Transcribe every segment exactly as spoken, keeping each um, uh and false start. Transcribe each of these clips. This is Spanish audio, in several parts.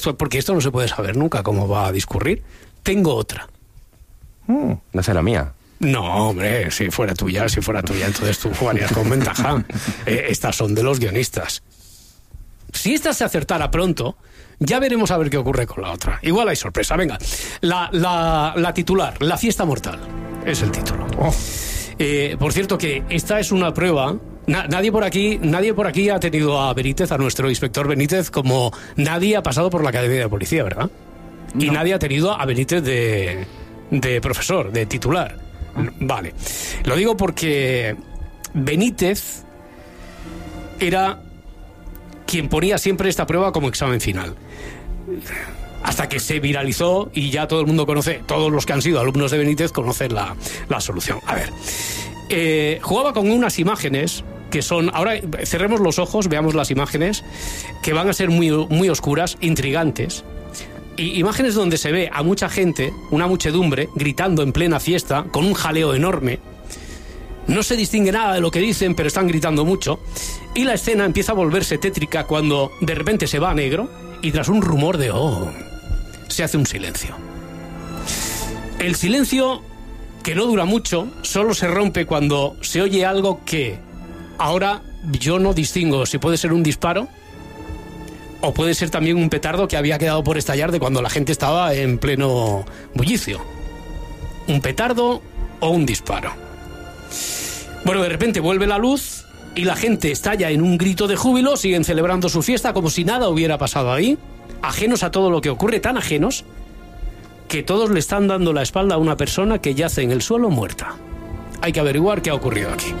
porque esto no se puede saber nunca cómo va a discurrir. Tengo otra. Mm, no será mía. No, hombre, si fuera tuya, si fuera tuya, entonces tú jugarías con ventaja. Eh, estas son de los guionistas. Si esta se acertara pronto, ya veremos a ver qué ocurre con la otra. Igual hay sorpresa. Venga, la, la, la titular, La fiesta mortal, es el título. Oh. Eh, por cierto que esta es una prueba. Na, nadie por aquí, nadie por aquí ha tenido a Benítez, a nuestro inspector Benítez, como nadie ha pasado por la academia de policía, ¿verdad? No. Y nadie ha tenido a Benítez de, de profesor, de titular. Vale, lo digo porque Benítez era quien ponía siempre esta prueba como examen final, hasta que se viralizó y ya todo el mundo conoce, todos los que han sido alumnos de Benítez conocen la, la solución. A ver, eh, jugaba con unas imágenes que son, ahora cerremos los ojos, veamos las imágenes, que van a ser muy, muy oscuras, intrigantes. Y imágenes donde se ve a mucha gente, una muchedumbre, gritando en plena fiesta, con un jaleo enorme. No se distingue nada de lo que dicen, pero están gritando mucho. Y la escena empieza a volverse tétrica cuando de repente se va a negro y tras un rumor de oh, se hace un silencio. El silencio, que no dura mucho, solo se rompe cuando se oye algo que ahora yo no distingo si puede ser un disparo o puede ser también un petardo que había quedado por estallar de cuando la gente estaba en pleno bullicio. Un petardo o un disparo. Bueno, de repente vuelve la luz y la gente estalla en un grito de júbilo, siguen celebrando su fiesta como si nada hubiera pasado ahí, ajenos a todo lo que ocurre, tan ajenos que todos le están dando la espalda a una persona que yace en el suelo muerta. Hay que averiguar qué ha ocurrido aquí.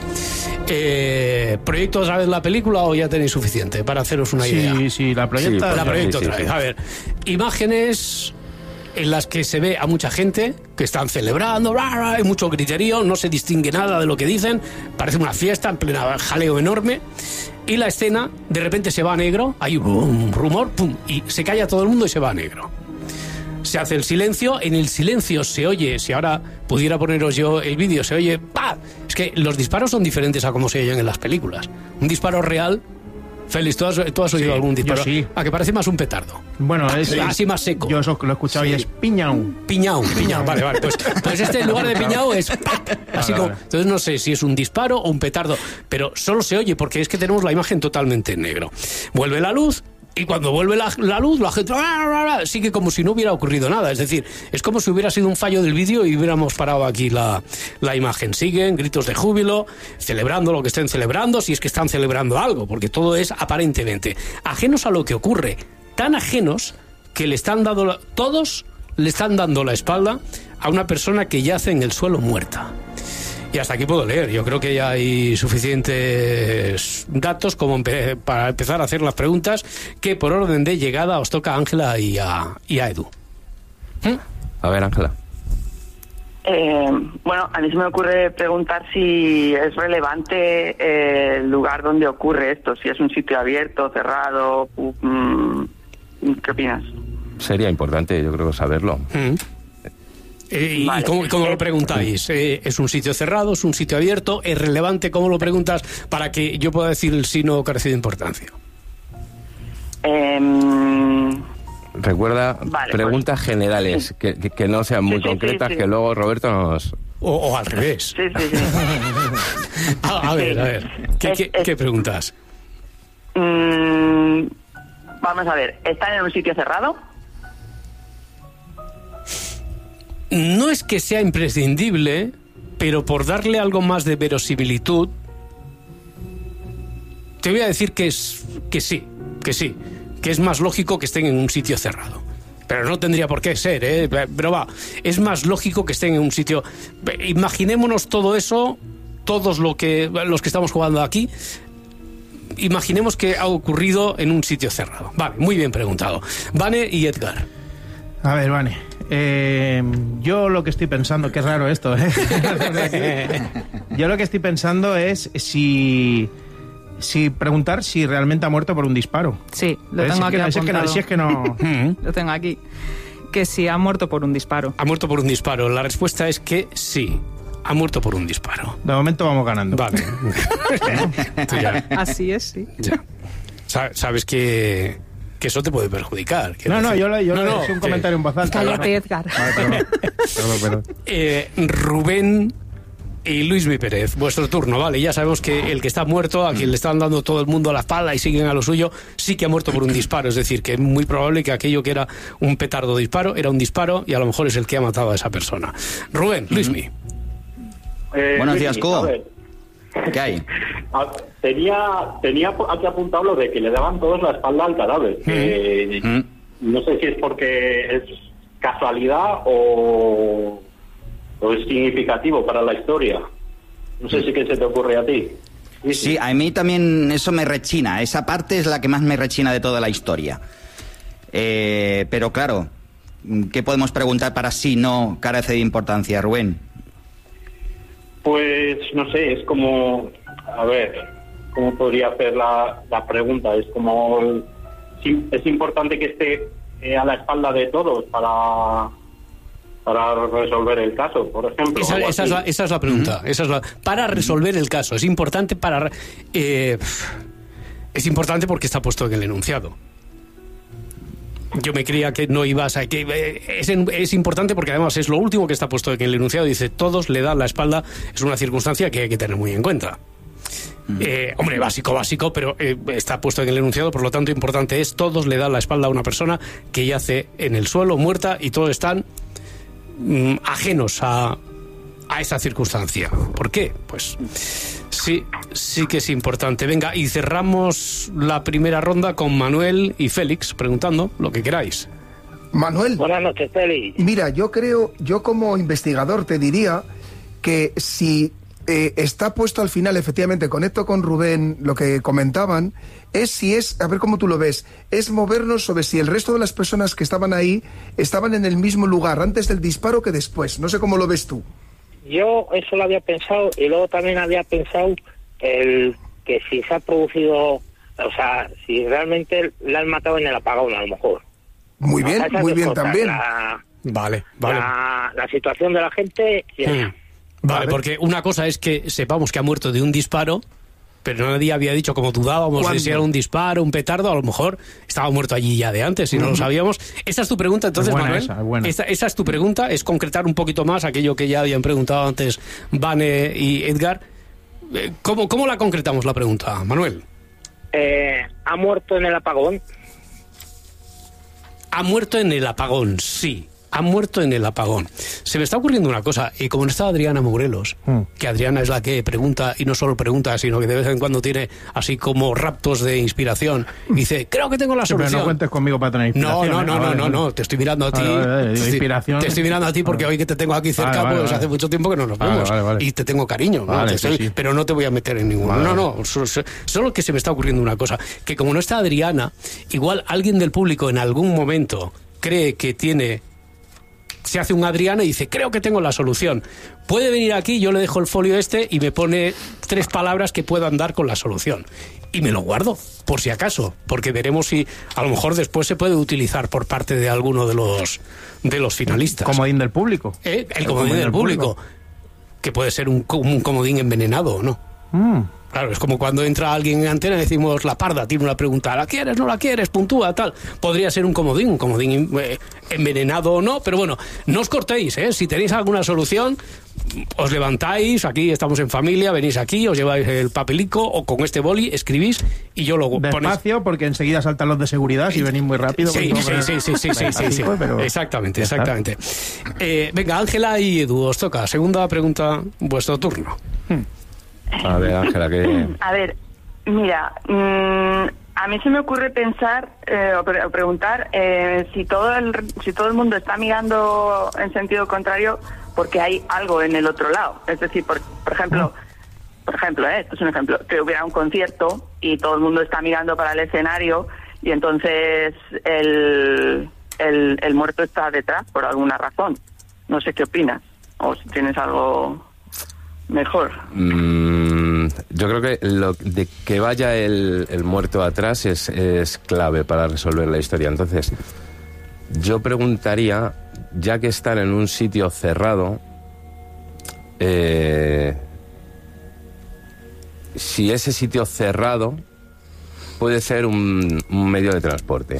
Eh, ¿Proyecto otra vez la película o ya tenéis suficiente para haceros una sí, idea? Sí, sí, la proyecta. Sí, la proyecto sí, otra sí, vez. sí. A ver, imágenes en las que se ve a mucha gente que están celebrando, bla, bla, hay mucho griterío, no se distingue nada de lo que dicen, parece una fiesta en plena jaleo enorme, y la escena de repente se va a negro, hay un rumor, pum, y se calla todo el mundo y se va a negro. Se hace el silencio, en el silencio se oye, si ahora pudiera poneros yo el vídeo, se oye ¡pah! Es que los disparos son diferentes a como se oyen en las películas. Un disparo real, Félix, ¿tú has, tú has oído sí, algún disparo? Yo sí. A que parece más un petardo. Bueno, es así más seco. Yo eso lo he escuchado sí. Y es piñao. Piñao, piñao, vale, vale. Pues, pues este en lugar de piñao es ¡pap! Así vale, como. Vale. Entonces no sé si es un disparo o un petardo, pero solo se oye porque es que tenemos la imagen totalmente en negro. Vuelve la luz. Y cuando vuelve la, la luz, la gente sigue como si no hubiera ocurrido nada. Es decir, es como si hubiera sido un fallo del vídeo y hubiéramos parado aquí la, la imagen. Siguen gritos de júbilo, celebrando lo que estén celebrando, si es que están celebrando algo, porque todo es aparentemente ajenos a lo que ocurre. Tan ajenos que le están dando, todos le están dando la espalda a una persona que yace en el suelo muerta. Y hasta aquí puedo leer. Yo creo que ya hay suficientes datos como empe- para empezar a hacer las preguntas que por orden de llegada os toca a Ángela y a, y a Edu. ¿Mm? A ver, Ángela. Eh, bueno, a mí se me ocurre preguntar si es relevante eh, el lugar donde ocurre esto, si es un sitio abierto, cerrado. Um, ¿Qué opinas? Sería importante, yo creo, saberlo. ¿Mm? Eh, ¿Y vale. cómo, cómo lo preguntáis? Eh, ¿Es un sitio cerrado? ¿Es un sitio abierto? ¿Es relevante? ¿Cómo lo preguntas para que yo pueda decir el sí no carece de importancia? Eh, Recuerda, vale, preguntas pues, generales, sí. que, que, que no sean muy sí, sí, concretas, sí, sí. que luego Roberto nos... O, o al revés. Sí, sí, sí. a, a ver, a ver. ¿Qué, es, qué, es, ¿qué preguntas? Mmm, vamos a ver. ¿Están en un sitio cerrado? No es que sea imprescindible, pero por darle algo más de verosimilitud, te voy a decir que es que sí, que sí, que es más lógico que estén en un sitio cerrado. Pero no tendría por qué ser, ¿eh? Pero va, es más lógico que estén en un sitio... Imaginémonos todo eso, todos lo que, los que estamos jugando aquí, imaginemos que ha ocurrido en un sitio cerrado. Vale, muy bien preguntado. Vane y Edgar. A ver, Vane. Eh, yo lo que estoy pensando, qué raro esto, ¿eh? Yo lo que estoy pensando es si, si preguntar si realmente ha muerto por un disparo. Sí, lo tengo aquí apuntado. Si es que no... Lo tengo aquí. Que si ha muerto por un disparo. Ha muerto por un disparo. La respuesta es que sí. Ha muerto por un disparo. De momento vamos ganando. Vale. Así es, sí. Ya. Sabes que que eso te puede perjudicar. No, no, yo, lo, yo no, lo no, he hecho un que... comentario en voz alta. Cállate, Edgar. Vale, perdón. Perdón, perdón. Eh, Rubén y Luismi Pérez, vuestro turno, vale, ya sabemos que el que está muerto, a quien le están dando todo el mundo a la espalda y siguen a lo suyo, sí que ha muerto por un disparo, es decir, que es muy probable que aquello que era un petardo disparo, era un disparo y a lo mejor es el que ha matado a esa persona. Rubén, Luismi. Eh, Buenos Luis, días, Cubo. a ver, ¿Qué hay? a- tenía, tenía aquí apuntado lo de que le daban todos la espalda al cadáver. Eh, Mm. No sé si es porque es casualidad o, o es significativo para la historia. No sé si qué se te ocurre a ti. Sí, a mí también eso me rechina. Esa parte es la que más me rechina de toda la historia. Eh, pero claro, ¿qué podemos preguntar para si no carece de importancia, Rubén? Pues no sé, es como, a ver, ¿cómo podría hacer la, la pregunta? Es como, sí, es importante que esté eh, a la espalda de todos para, para resolver el caso, por ejemplo. Esa, algo esa, es, la, así. esa es la pregunta. Esa es la, para resolver el caso. Es importante para... Eh, es importante porque está puesto en el enunciado. Yo me creía que no ibas a... que eh, es, es importante porque además es lo último que está puesto en el enunciado. Dice, todos le dan la espalda. Es una circunstancia que hay que tener muy en cuenta. Eh, hombre, básico, básico, pero eh, está puesto en el enunciado, por lo tanto importante es, todos le dan la espalda a una persona que yace en el suelo, muerta, y todos están mm, ajenos a, a esa circunstancia. ¿Por qué? Pues sí, sí que es importante. Venga, y cerramos la primera ronda con Manuel y Félix, preguntando lo que queráis. Manuel, Buenas noches, Félix. mira, yo creo, yo como investigador te diría que si eh, está puesto al final, efectivamente, conecto con Rubén lo que comentaban, es si es, a ver cómo tú lo ves, es movernos sobre si el resto de las personas que estaban ahí estaban en el mismo lugar antes del disparo que después. No sé cómo lo ves tú. Yo eso lo había pensado y luego también había pensado el que si se ha producido, o sea, si realmente la han matado en el apagón, a lo mejor. Muy bien, O sea, esas muy dos bien cosas, también. La, Vale, vale. la, la situación de la gente y eso. Mm. Vale, porque una cosa es que sepamos que ha muerto de un disparo, pero nadie había dicho, como dudábamos de si era un disparo, un petardo, a lo mejor estaba muerto allí ya de antes y no lo sabíamos. Esa es tu pregunta, entonces, Es buena Manuel. esa, es buena. Esa, esa es tu pregunta, es concretar un poquito más aquello que ya habían preguntado antes Vane y Edgar. Eh, ¿Cómo, cómo la concretamos la pregunta, Manuel? Eh, ¿Ha muerto en el apagón? Ha muerto en el apagón, sí. Ha muerto en el apagón. Se me está ocurriendo una cosa, y como no está Adriana Morelos, Mm. que Adriana es la que pregunta, y no solo pregunta, sino que de vez en cuando tiene así como raptos de inspiración, y dice, creo que tengo la Sí, pero solución. no cuentes conmigo para tener No, inspiración. no, ¿eh? no, Ah, no, vale, no, vale. no, te estoy mirando a ti. Vale, vale, vale, Te estoy- inspiración. Te estoy mirando a ti porque Vale. hoy que te tengo aquí cerca, Vale, vale, pues vale. hace mucho tiempo que no nos Vale, vemos. vale, vale. Y te tengo cariño, ¿no? Vale, Te sí, estoy- sí. pero no te voy a meter en ninguno. Vale, no, vale. no, solo, solo que se me está ocurriendo una cosa, que como no está Adriana, igual alguien del público en algún momento cree que tiene... se hace un Adriana y dice, creo que tengo la solución. Puede venir aquí, yo le dejo el folio este y me pone tres palabras que puedan dar con la solución. Y me lo guardo, por si acaso, porque veremos si a lo mejor después se puede utilizar por parte de alguno de los, de los finalistas. Comodín del público. Eh, el comodín del público, que puede ser un, co- un comodín envenenado o no. Mm. Claro, es como cuando entra alguien en antena y decimos, la parda tiene una pregunta, ¿la quieres, no la quieres, puntúa, tal? Podría ser un comodín, un comodín eh, envenenado o no, pero bueno, no os cortéis, ¿eh? Si tenéis alguna solución, os levantáis, aquí estamos en familia, venís aquí, os lleváis el papelico o con este boli, escribís y yo lo ponéis. Despacio, porque enseguida saltan los de seguridad si venís muy rápido. Sí, pues sí, no, sí, sí, sí, sí, sí, sí. Despacito, pero- Exactamente, Ya está. exactamente. Eh, venga, Ángela y Edu, os toca. Segunda pregunta, vuestro turno. A ver, Ángela, que... A ver, mira, mm, a mí se me ocurre pensar eh, o, pre- o preguntar eh, si todo el si todo el mundo está mirando en sentido contrario porque hay algo en el otro lado. Es decir, por, por ejemplo, por ejemplo, eh, esto es un ejemplo, que hubiera un concierto y todo el mundo está mirando para el escenario y entonces el, el, el muerto está detrás por alguna razón. No sé qué opinas o si tienes algo mejor. Mm, yo creo que lo de que vaya el, el muerto atrás es, es clave para resolver la historia. Entonces, yo preguntaría, ya que están en un sitio cerrado, eh, si ese sitio cerrado puede ser un, un medio de transporte.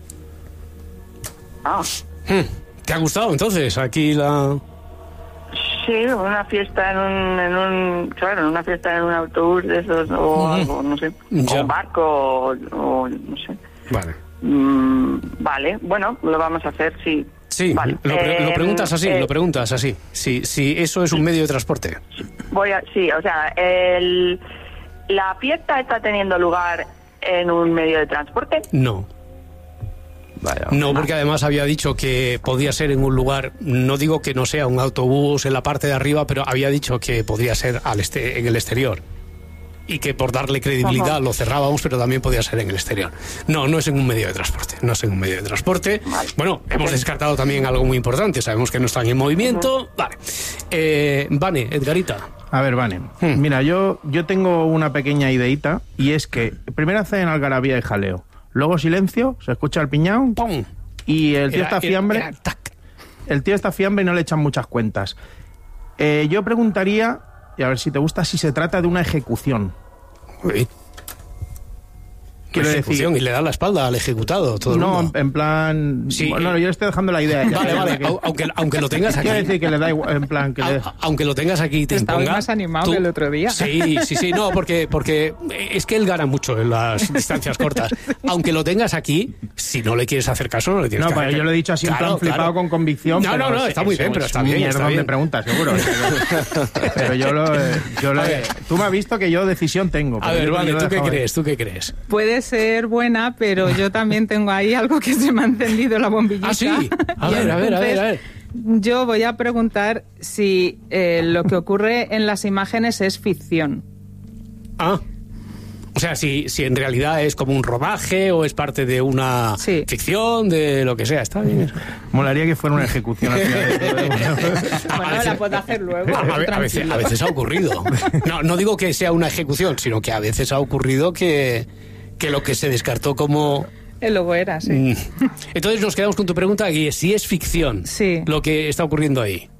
Ah, Hmm. ¿Te ha gustado entonces aquí la...? sí, una fiesta en un, en un, claro, en una fiesta en un autobús de esos o Ujú. algo, no sé, Ya. o un barco o, o no sé. Vale. Mm, vale, bueno, lo vamos a hacer, sí. Sí, Vale. lo, pre- lo Eh, preguntas así, eh, lo preguntas así. Si, si eso es un medio de transporte. Voy a, sí, o sea, el, la fiesta está teniendo lugar en un medio de transporte. No. Vaya. No, porque además había dicho que podía ser en un lugar, no digo que no sea un autobús en la parte de arriba, pero había dicho que podría ser al este, en el exterior. Y que por darle credibilidad Ajá. lo cerrábamos, pero también podía ser en el exterior. No, no es en un medio de transporte, no es en un medio de transporte. Vale. Bueno, hemos descartado también algo muy importante, sabemos que no están en movimiento. Vale. Eh, Vane, Edgarita. A ver, Vane, Hmm. mira, yo, yo tengo una pequeña ideita y es que primero hacen algarabía y jaleo, luego silencio, se escucha el piñao ¡Pum! y el tío Era- está era- fiambre, era tac. el tío está fiambre y no le echan muchas cuentas. Eh, yo preguntaría, y a ver si te gusta, si se trata de una ejecución. Uy. Quiero Ejecución, decir- y le da la espalda al ejecutado, todo el No, mundo. en, en plan... Sí. Bueno, yo le estoy dejando la idea. ya, Vale, ya, vale, que- au- aunque, aunque lo tengas aquí. Quiero decir que le da igual, en plan que le... A- aunque lo tengas aquí y te Estaba imponga, más animado tú- que el otro día. Sí, sí, sí, no, porque, porque es que él gana mucho en las distancias cortas. Aunque lo tengas aquí, si no le quieres hacer caso, no le tienes No, que pero hacer. yo lo he dicho así en Claro, plan flipado claro. con convicción. No, pero no, no, es- está muy es- bien, pero es está un bien, está mierdón bien. de preguntas, seguro. Pero yo lo, yo lo A ver. Tú me has visto que yo decisión tengo. A pero ver, yo- vale, yo lo ¿tú he qué dejado ahí. crees? ¿Tú qué crees? Puede ser buena, pero yo también tengo ahí algo que se me ha encendido la bombillita. Ah, sí. A Y ver, a ver, a ver, a ver. entonces, yo voy a preguntar si eh, lo que ocurre en las imágenes es ficción. Ah. O sea, si, si en realidad es como un rodaje o es parte de una Sí. ficción, de lo que sea, está bien. Molaría que fuera una ejecución al final de todo. A Bueno, veces- la puedo hacer luego. A, a ve- a veces, tranquilo. a veces ha ocurrido. No, no digo que sea una ejecución, sino que a veces ha ocurrido que, que lo que se descartó como... Eh, Luego era, sí. Mm. Entonces nos quedamos con tu pregunta, y si es ficción Sí. lo que está ocurriendo ahí.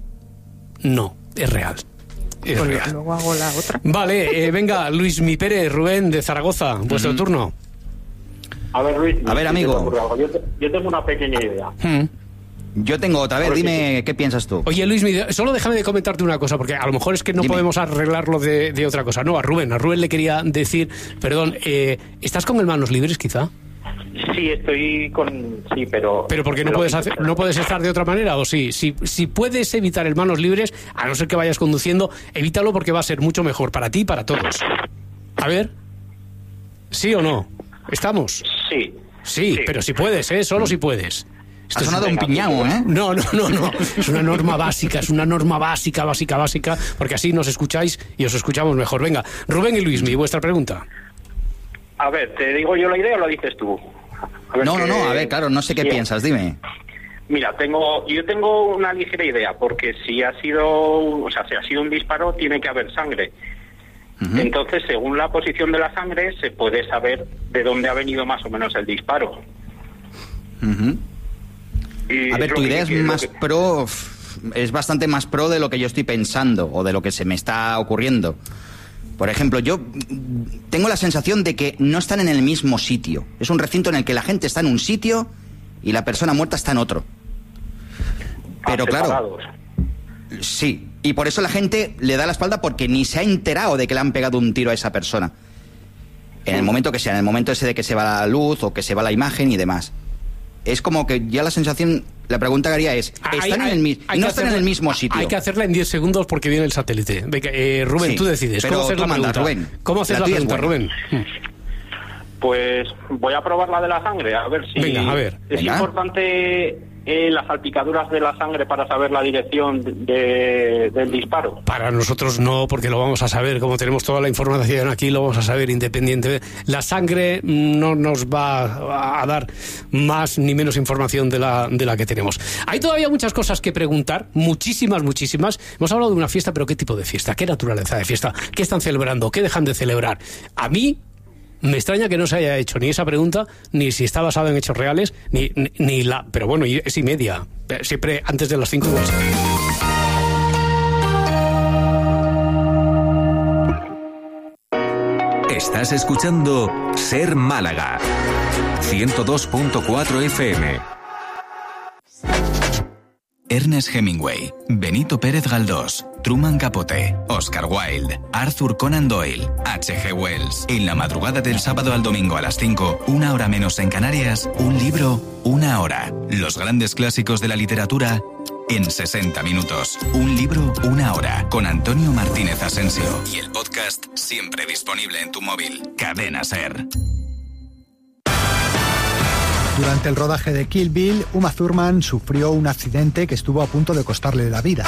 No, es real. Es Pues real. luego hago la otra. Vale, eh, venga, Luis Mi Pérez, Rubén de Zaragoza, vuestro turno. A ver, Luis. A ver, ¿qué amigo. te ocurre algo? Yo, te- yo tengo una pequeña idea. Mm. Yo tengo otra vez, A ver, dime qué piensas tú. Oye, Luis, Mi, solo déjame de comentarte una cosa, porque a lo mejor es que no Dime. podemos arreglarlo de, de otra cosa. No, a Rubén, a Rubén le quería decir, perdón, eh, ¿estás con el manos libres quizá? Sí, estoy con... Sí, pero... Pero ¿por qué no pero- puedes hacer, no puedes estar de otra manera? O sí, si, si puedes evitar el manos libres, a no ser que vayas conduciendo, evítalo porque va a ser mucho mejor para ti y para todos. A ver, ¿sí o no? ¿Estamos? Sí. Sí, pero si puedes, ¿eh? Solo si puedes. Esto Ha es sonado un venga, piñao, ¿eh? No, no, no, no. Es una norma básica, es una norma básica, básica, básica, porque así nos escucháis y os escuchamos mejor. Venga, Rubén y Luismi, vuestra pregunta. A ver, ¿te digo yo la idea o la dices tú? A ver No, no, qué- no, a ver, claro, no sé qué Bien. piensas, dime. Mira, tengo, yo tengo una ligera idea, porque si ha sido, o sea, si ha sido un disparo, tiene que haber sangre. Ujú. Entonces, según la posición de la sangre, se puede saber de dónde ha venido más o menos el disparo. Ujú. Y A ver, lo tu que- idea es que- lo más que- pro, es bastante más pro de lo que yo estoy pensando o de lo que se me está ocurriendo. Por ejemplo, yo mm, tengo la sensación de que no están en el mismo sitio. Es un recinto en el que la gente está en un sitio y la persona muerta está en otro. Pero ah, claro, separados. sí. Y por eso la gente le da la espalda porque ni se ha enterado de que le han pegado un tiro a esa persona. En el momento que sea, en el momento ese de que se va la luz o que se va la imagen y demás. Es como que ya la sensación, la pregunta que haría es, Hay- están en hay- el, mi- hay no que están en hacerla- el mismo sitio. Hay que hacerla en diez segundos porque viene el satélite. Venga, eh, Rubén, Sí, tú decides. pero ¿Cómo hacer tú la mandas, pregunta? Rubén. ¿Cómo haces La la, tuya es pregunta, buena. Rubén? Pues voy a probar la de la sangre, a ver si... Venga, a ver. Es Venga. importante eh, las salpicaduras de la sangre para saber la dirección de- del disparo. Para nosotros no, porque lo vamos a saber, como tenemos toda la información aquí, lo vamos a saber independientemente. La sangre no nos va a dar más ni menos información de la, de la que tenemos. Hay todavía muchas cosas que preguntar, muchísimas, muchísimas. Hemos hablado de una fiesta, pero ¿qué tipo de fiesta? ¿Qué naturaleza de fiesta? ¿Qué están celebrando? ¿Qué dejan de celebrar? A mí me extraña que no se haya hecho ni esa pregunta, ni si está basado en hechos reales, ni, ni, ni la... Pero bueno, y es y media. Siempre antes de las cinco. Estás escuchando Ser Málaga, ciento dos punto cuatro F M. Ernest Hemingway, Benito Pérez Galdós, Truman Capote, Oscar Wilde, Arthur Conan Doyle, H G Wells. En la madrugada del sábado al domingo a las cinco, una hora menos en Canarias, un libro, una hora. Los grandes clásicos de la literatura en sesenta minutos. Un libro, una hora. Con Antonio Martínez Asensio. Y el podcast siempre disponible en tu móvil. Cadena SER. Durante el rodaje de Kill Bill, Uma Thurman sufrió un accidente que estuvo a punto de costarle la vida.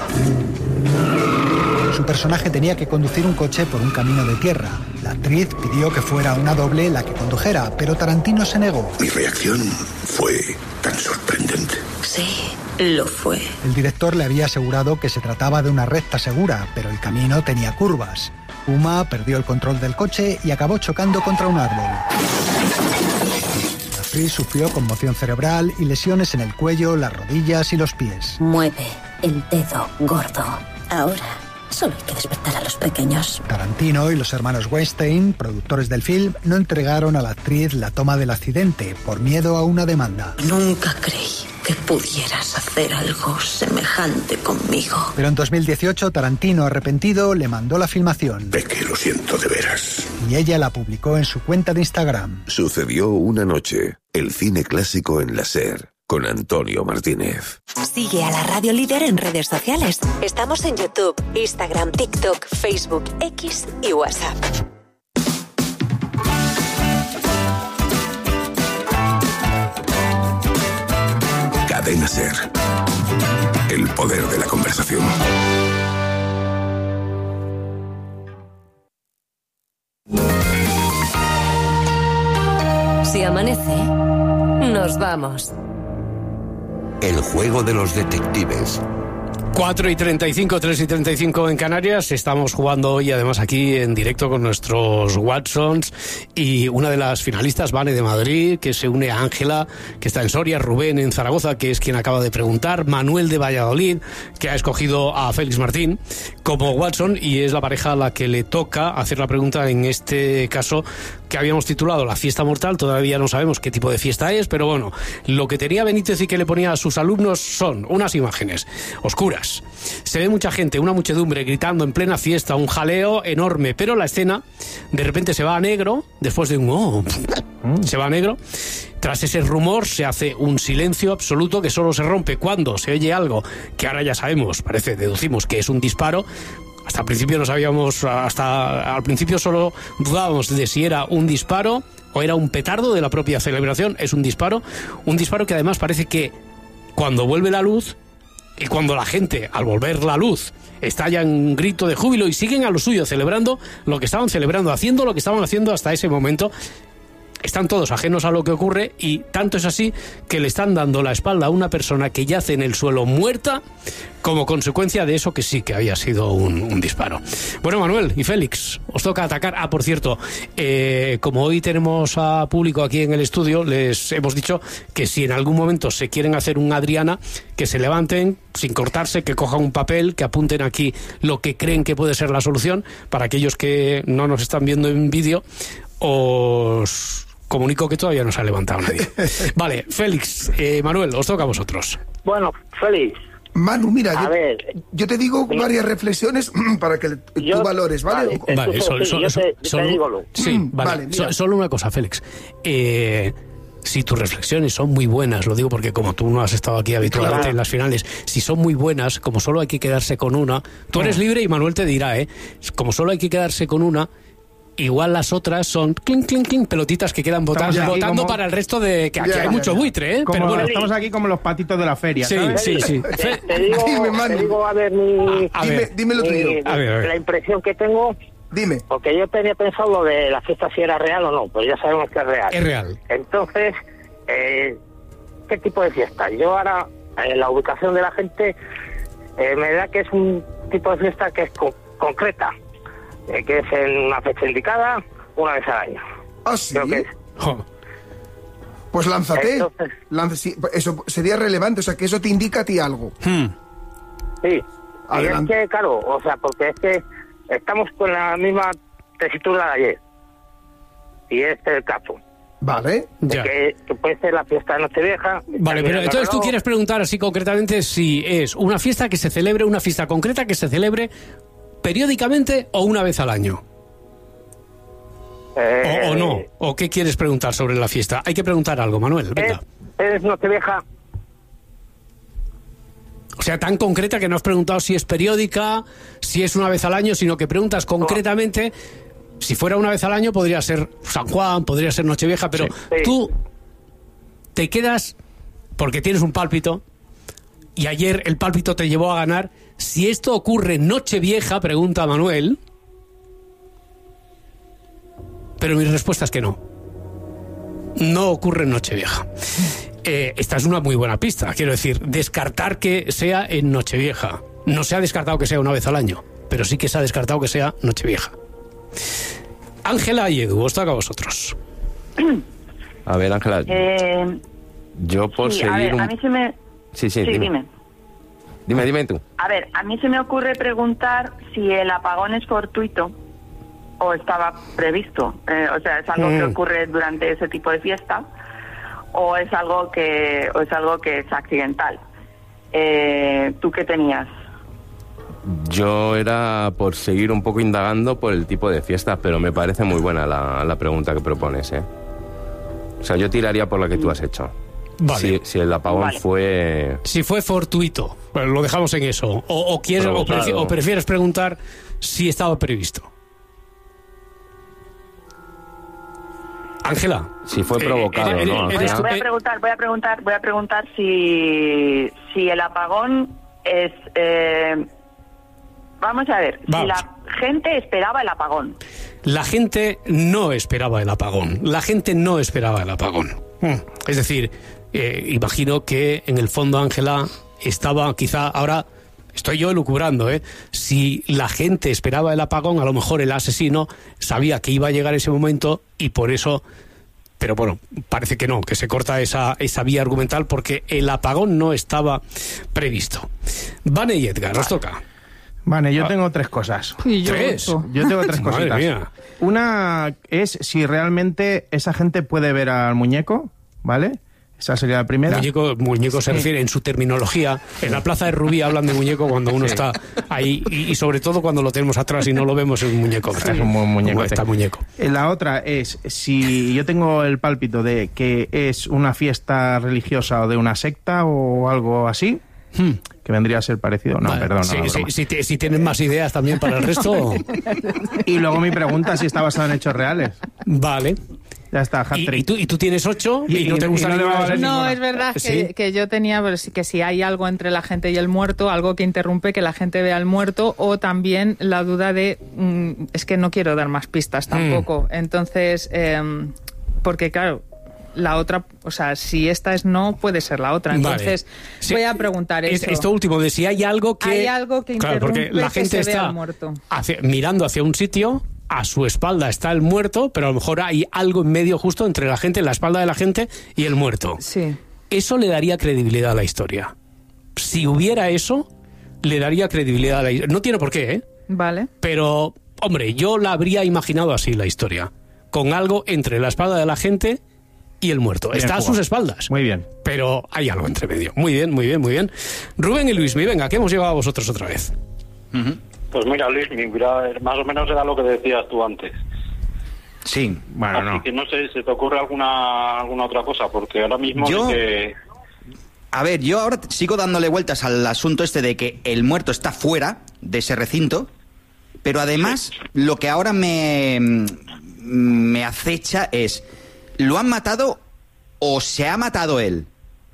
Su personaje tenía que conducir un coche por un camino de tierra. La actriz pidió que fuera una doble la que condujera, pero Tarantino se negó. Mi reacción fue tan sorprendente. Sí, lo fue. El director le había asegurado que se trataba de una recta segura, pero el camino tenía curvas. Uma perdió el control del coche y acabó chocando contra un árbol. La actriz sufrió conmoción cerebral y lesiones en el cuello, las rodillas y los pies. Mueve el dedo gordo. Ahora solo hay que despertar a los pequeños. Tarantino y los hermanos Weinstein, productores del film, no entregaron a la actriz la toma del accidente por miedo a una demanda. Nunca creí que pudieras hacer algo semejante conmigo. Pero en dos mil dieciocho, Tarantino, arrepentido, le mandó la filmación. De que lo siento de veras. Y ella la publicó en su cuenta de Instagram. Sucedió una noche. El cine clásico en la SER. Con Antonio Martínez. Sigue a la Radio Líder en redes sociales. Estamos en YouTube, Instagram, TikTok, Facebook, X y WhatsApp. Cadena SER. El poder de la conversación. Si amanece, nos vamos. El juego de los detectives. cuatro y treinta y cinco, tres y treinta y cinco en Canarias. Estamos jugando hoy además aquí en directo con nuestros Watsons y una de las finalistas, Vane de Madrid, que se une a Ángela, que está en Soria, Rubén en Zaragoza, que es quien acaba de preguntar, Manuel de Valladolid, que ha escogido a Félix Martín como Watson y es la pareja a la que le toca hacer la pregunta en este caso que habíamos titulado La fiesta mortal. Todavía no sabemos qué tipo de fiesta es, pero bueno, lo que tenía Benítez y que le ponía a sus alumnos son unas imágenes oscuras. Se ve mucha gente, una muchedumbre gritando en plena fiesta, un jaleo enorme, pero la escena de repente se va a negro, después de un oh, se va a negro. Tras ese rumor se hace un silencio absoluto que solo se rompe cuando se oye algo que ahora ya sabemos, parece, deducimos que es un disparo. Hasta el principio no sabíamos, hasta al principio solo dudábamos de si era un disparo o era un petardo de la propia celebración. Es un disparo, un disparo que además parece que cuando vuelve la luz y cuando la gente, al volver la luz, estalla en un grito de júbilo y siguen a lo suyo celebrando lo que estaban celebrando, haciendo lo que estaban haciendo hasta ese momento. Están todos ajenos a lo que ocurre y tanto es así que le están dando la espalda a una persona que yace en el suelo muerta como consecuencia de eso que sí que había sido un, un disparo. Bueno, Manuel y Félix, os toca atacar. Ah, por cierto, eh, como hoy tenemos a público aquí en el estudio, les hemos dicho que si en algún momento se quieren hacer un Adriana, que se levanten sin cortarse, que cojan un papel, que apunten aquí lo que creen que puede ser la solución. Para aquellos que no nos están viendo en vídeo, os comunico que todavía no se ha levantado nadie. Vale, Félix, eh, Manuel, os toca a vosotros. Bueno, Félix. Manu, mira, a yo, ver, yo te digo sí. varias reflexiones para que yo, tú valores, ¿vale? Vale, vale solo, solo, sí, solo, te, solo, te digo lo. sí, mm, vale, vale so, solo una cosa, Félix. Eh, si tus reflexiones son muy buenas, lo digo porque como tú no has estado aquí habitualmente claro. en las finales, si son muy buenas, como solo hay que quedarse con una, tú eres libre y Manuel te dirá, ¿eh? Como solo hay que quedarse con una, igual las otras son clink, clink, clink, pelotitas que quedan votando, votando como, para el resto de... que aquí ya, hay ya, mucho ya. buitre, ¿eh? Como Pero bueno, estamos aquí como los patitos de la feria, sí, ¿sabes? Sí, sí, te, te, digo, dime, Manu. te digo, a ver, mi, a dime, ver, dime lo tuyo. Mi, a ver, a ver. La impresión que tengo... Dime. Porque yo tenía pensado lo de la fiesta si era real o no, pues ya sabemos que es real. Es real. Entonces, eh, ¿qué tipo de fiesta? Yo ahora, en la ubicación de la gente, eh, me da que es un tipo de fiesta que es co- concreta, eh, que es en una fecha indicada, una vez al año. ¿Ah, sí? Creo que es. Oh. Pues lánzate. Entonces, Lánzate, sí, eso sería relevante, o sea, que eso te indica a ti algo. Hmm. Sí. Adelante. Y es que, claro, o sea, porque es que estamos con la misma tesitura de ayer. si es el caso. Vale. Ya. Que, que puede ser la fiesta de Nochevieja. Vale, pero también entonces tú reloj. quieres preguntar así concretamente si es una fiesta que se celebre, una fiesta concreta que se celebre periódicamente o una vez al año. Eh, O, o no. ¿O qué quieres preguntar sobre la fiesta? Hay que preguntar algo, Manuel. Venga. Es, es Nochevieja. O sea, tan concreta que no has preguntado si es periódica, si es una vez al año, sino que preguntas concretamente. Si fuera una vez al año podría ser San Juan, podría ser Nochevieja, pero Sí. tú te quedas porque tienes un pálpito y ayer el pálpito te llevó a ganar. Si esto ocurre en Nochevieja, pregunta Manuel. Pero mi respuesta es que no. No ocurre en Nochevieja. Eh, esta es una muy buena pista. Quiero decir, descartar que sea en Nochevieja. No se ha descartado que sea una vez al año, pero sí que se ha descartado que sea Nochevieja. Ángela y Edu, os toca a vosotros. A ver, Ángela, Eh, yo por sí, a seguir ver, un... a mí se me... Sí, sí, Sí, dime. dime. Dime, dime tú. A ver, a mí se me ocurre preguntar si el apagón es fortuito o estaba previsto. Eh, o sea, es algo Mm. que ocurre durante ese tipo de fiesta o es algo que o es algo que es accidental. Eh, ¿Tú qué tenías? Yo era por seguir un poco indagando por el tipo de fiestas, pero me parece muy buena la, la pregunta que propones, ¿eh? O sea, yo tiraría por la que tú has hecho. Vale. Si, si el apagón Vale. fue... Si fue fortuito, pues lo dejamos en eso. O, o, quieres, o, Provocado. prefi- o prefieres preguntar si estaba previsto. Ángela. Si fue Eh, provocado, eres- ¿no? eres- Voy a, Ángela? voy a preguntar, voy a preguntar, voy a preguntar si si el apagón es eh, vamos a ver, Vamos. si la gente esperaba el apagón. La gente no esperaba el apagón. La gente no esperaba el apagón. Mm. Es decir, eh, imagino que en el fondo Ángela estaba quizá ahora... Estoy yo elucubrando, ¿eh? Si la gente esperaba el apagón, a lo mejor el asesino sabía que iba a llegar ese momento y por eso... Pero bueno, parece que no, que se corta esa, esa vía argumental porque el apagón no estaba previsto. Vane y Edgar, os toca. Vale, yo tengo tres cosas. Y yo ¿Tres? ocho. Yo tengo tres Madre cositas. mía. Una es si realmente esa gente puede ver al muñeco, ¿vale? Esa sería la primera. Muñeco, muñeco se Sí. refiere en su terminología. En la plaza de Rubí hablan de muñeco cuando uno está ahí y, y sobre todo cuando lo tenemos atrás y no lo vemos es un muñeco. Es un mu- muñeco, Está sí. muñeco. Eh, La otra es si yo tengo el pálpito de que es una fiesta religiosa o de una secta o algo así, que vendría a ser parecido. No, Vale. perdón. Sí, no, sí, broma. si, te- si tienes más ideas también para el resto, Y luego mi pregunta si está basada en hechos reales. vale. Ya está, Y, hat-trick. y tú, y tú tienes ocho y, Y- no te y gusta no le ninguna va a de esas? valer No, ninguna. es verdad que, Sí. que yo tenía pero sí que si hay algo entre la gente y el muerto, algo que interrumpe que la gente vea al muerto, o también la duda de mm, es que no quiero dar más pistas tampoco. Entonces, em, porque claro, la otra, o sea, si esta es no, puede ser la otra. Vale. Entonces, Sí, voy a preguntar es- eso. Esto último, de si hay algo que... Hay algo que Claro, porque interrumpe la que gente se vea está al muerto. hacia- mirando hacia un sitio, a su espalda está el muerto, pero a lo mejor hay algo en medio justo entre la gente, la espalda de la gente y el muerto. Sí. Eso le daría credibilidad a la historia. Si hubiera eso, le daría credibilidad a la historia. No tiene por qué, ¿eh? Vale. Pero, hombre, yo la habría imaginado así, la historia. Con algo entre la espalda de la gente y el muerto. Bien Está a jugado. sus espaldas. Muy bien. Pero hay algo entre medio. Muy bien, muy bien, muy bien. Rubén y Luismi, venga, que hemos llegado a vosotros otra vez. Pues mira, Luis, mira, más o menos era lo que decías tú antes. Sí. Bueno, Así no. que no sé, ¿se te ocurre alguna alguna otra cosa? Porque ahora mismo Yo- sí que... A ver, yo ahora sigo dándole vueltas al asunto este de que el muerto está fuera de ese recinto, pero además lo que ahora me, me acecha es, ¿lo han matado o se ha matado él?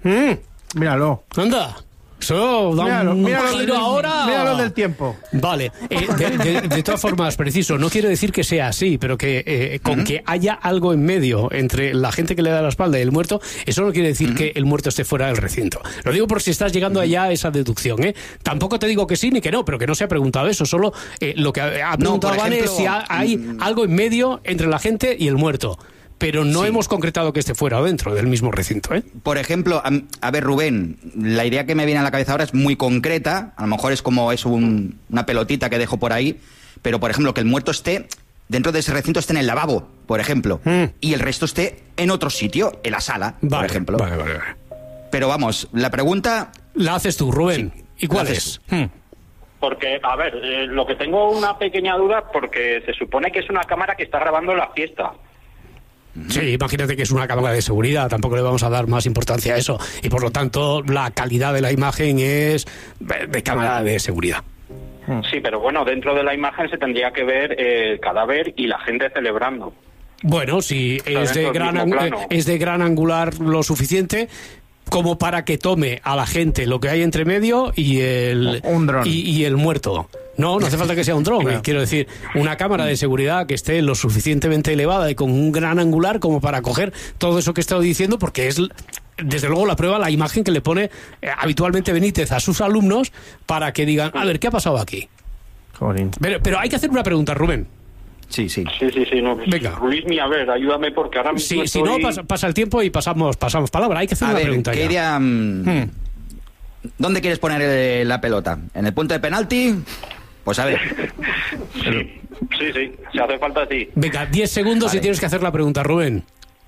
Míralo. Anda. Eso da Míralo, un míralo, giro ahora. míralo del tiempo. Vale, eh, de, de- de todas formas, preciso, no quiero decir que sea así, pero que eh, con que haya algo en medio entre la gente que le da la espalda y el muerto, eso no quiere decir que el muerto esté fuera del recinto. Lo digo por si estás llegando allá a esa deducción, ¿eh? Tampoco te digo que sí ni que no, pero que no se ha preguntado eso, solo eh, lo que ha ha preguntado por Vane es ejemplo, si ha- hay algo en medio entre la gente y el muerto. Pero no Sí. hemos concretado que esté fuera o dentro del mismo recinto, ¿eh? Por ejemplo, a, a ver, Rubén, la idea que me viene a la cabeza ahora es muy concreta, a lo mejor es como es un- una pelotita que dejo por ahí, pero por ejemplo, que el muerto esté dentro de ese recinto esté en el lavabo, por ejemplo, mm. y el resto esté en otro sitio, en la sala, vale, por ejemplo. Vale, vale, vale. Pero vamos, la pregunta... La haces tú, Rubén. Sí, ¿Y cuál es? Hmm. Porque, a ver, eh, lo que tengo una pequeña duda, porque se supone que es una cámara que está grabando la fiesta. Sí, imagínate que es una cámara de seguridad, tampoco le vamos a dar más importancia a eso. Y por lo tanto, la calidad de la imagen es de cámara de seguridad. Sí, pero bueno, dentro de la imagen se tendría que ver el cadáver y la gente celebrando. Bueno, si es de, gran angu- es de gran angular lo suficiente como para que tome a la gente lo que hay entre medio y el, un dron. Y, y el muerto. No, no hace falta que sea un dron. Claro. Quiero decir, una cámara de seguridad que esté lo suficientemente elevada y con un gran angular como para coger todo eso que he estado diciendo, porque es, desde luego, la prueba, la imagen que le pone eh, habitualmente Benítez a sus alumnos para que digan, a ver, ¿qué ha pasado aquí? Pero, pero hay que hacer una pregunta, Rubén. Sí, sí. Sí, sí, sí. No, Venga. Luismi, a ver, ayúdame porque ahora mismo sí, estoy... Si no, pasa, pasa el tiempo y pasamos pasamos palabra. Hay que hacer a una ver, pregunta ya. Quería, um, hmm. ¿Dónde quieres poner eh, la pelota? ¿En el punto de penalti? Pues a ver. Sí, sí, sí. Si hace falta, sí. Venga, diez segundos vale. Y tienes que hacer la pregunta, Rubén.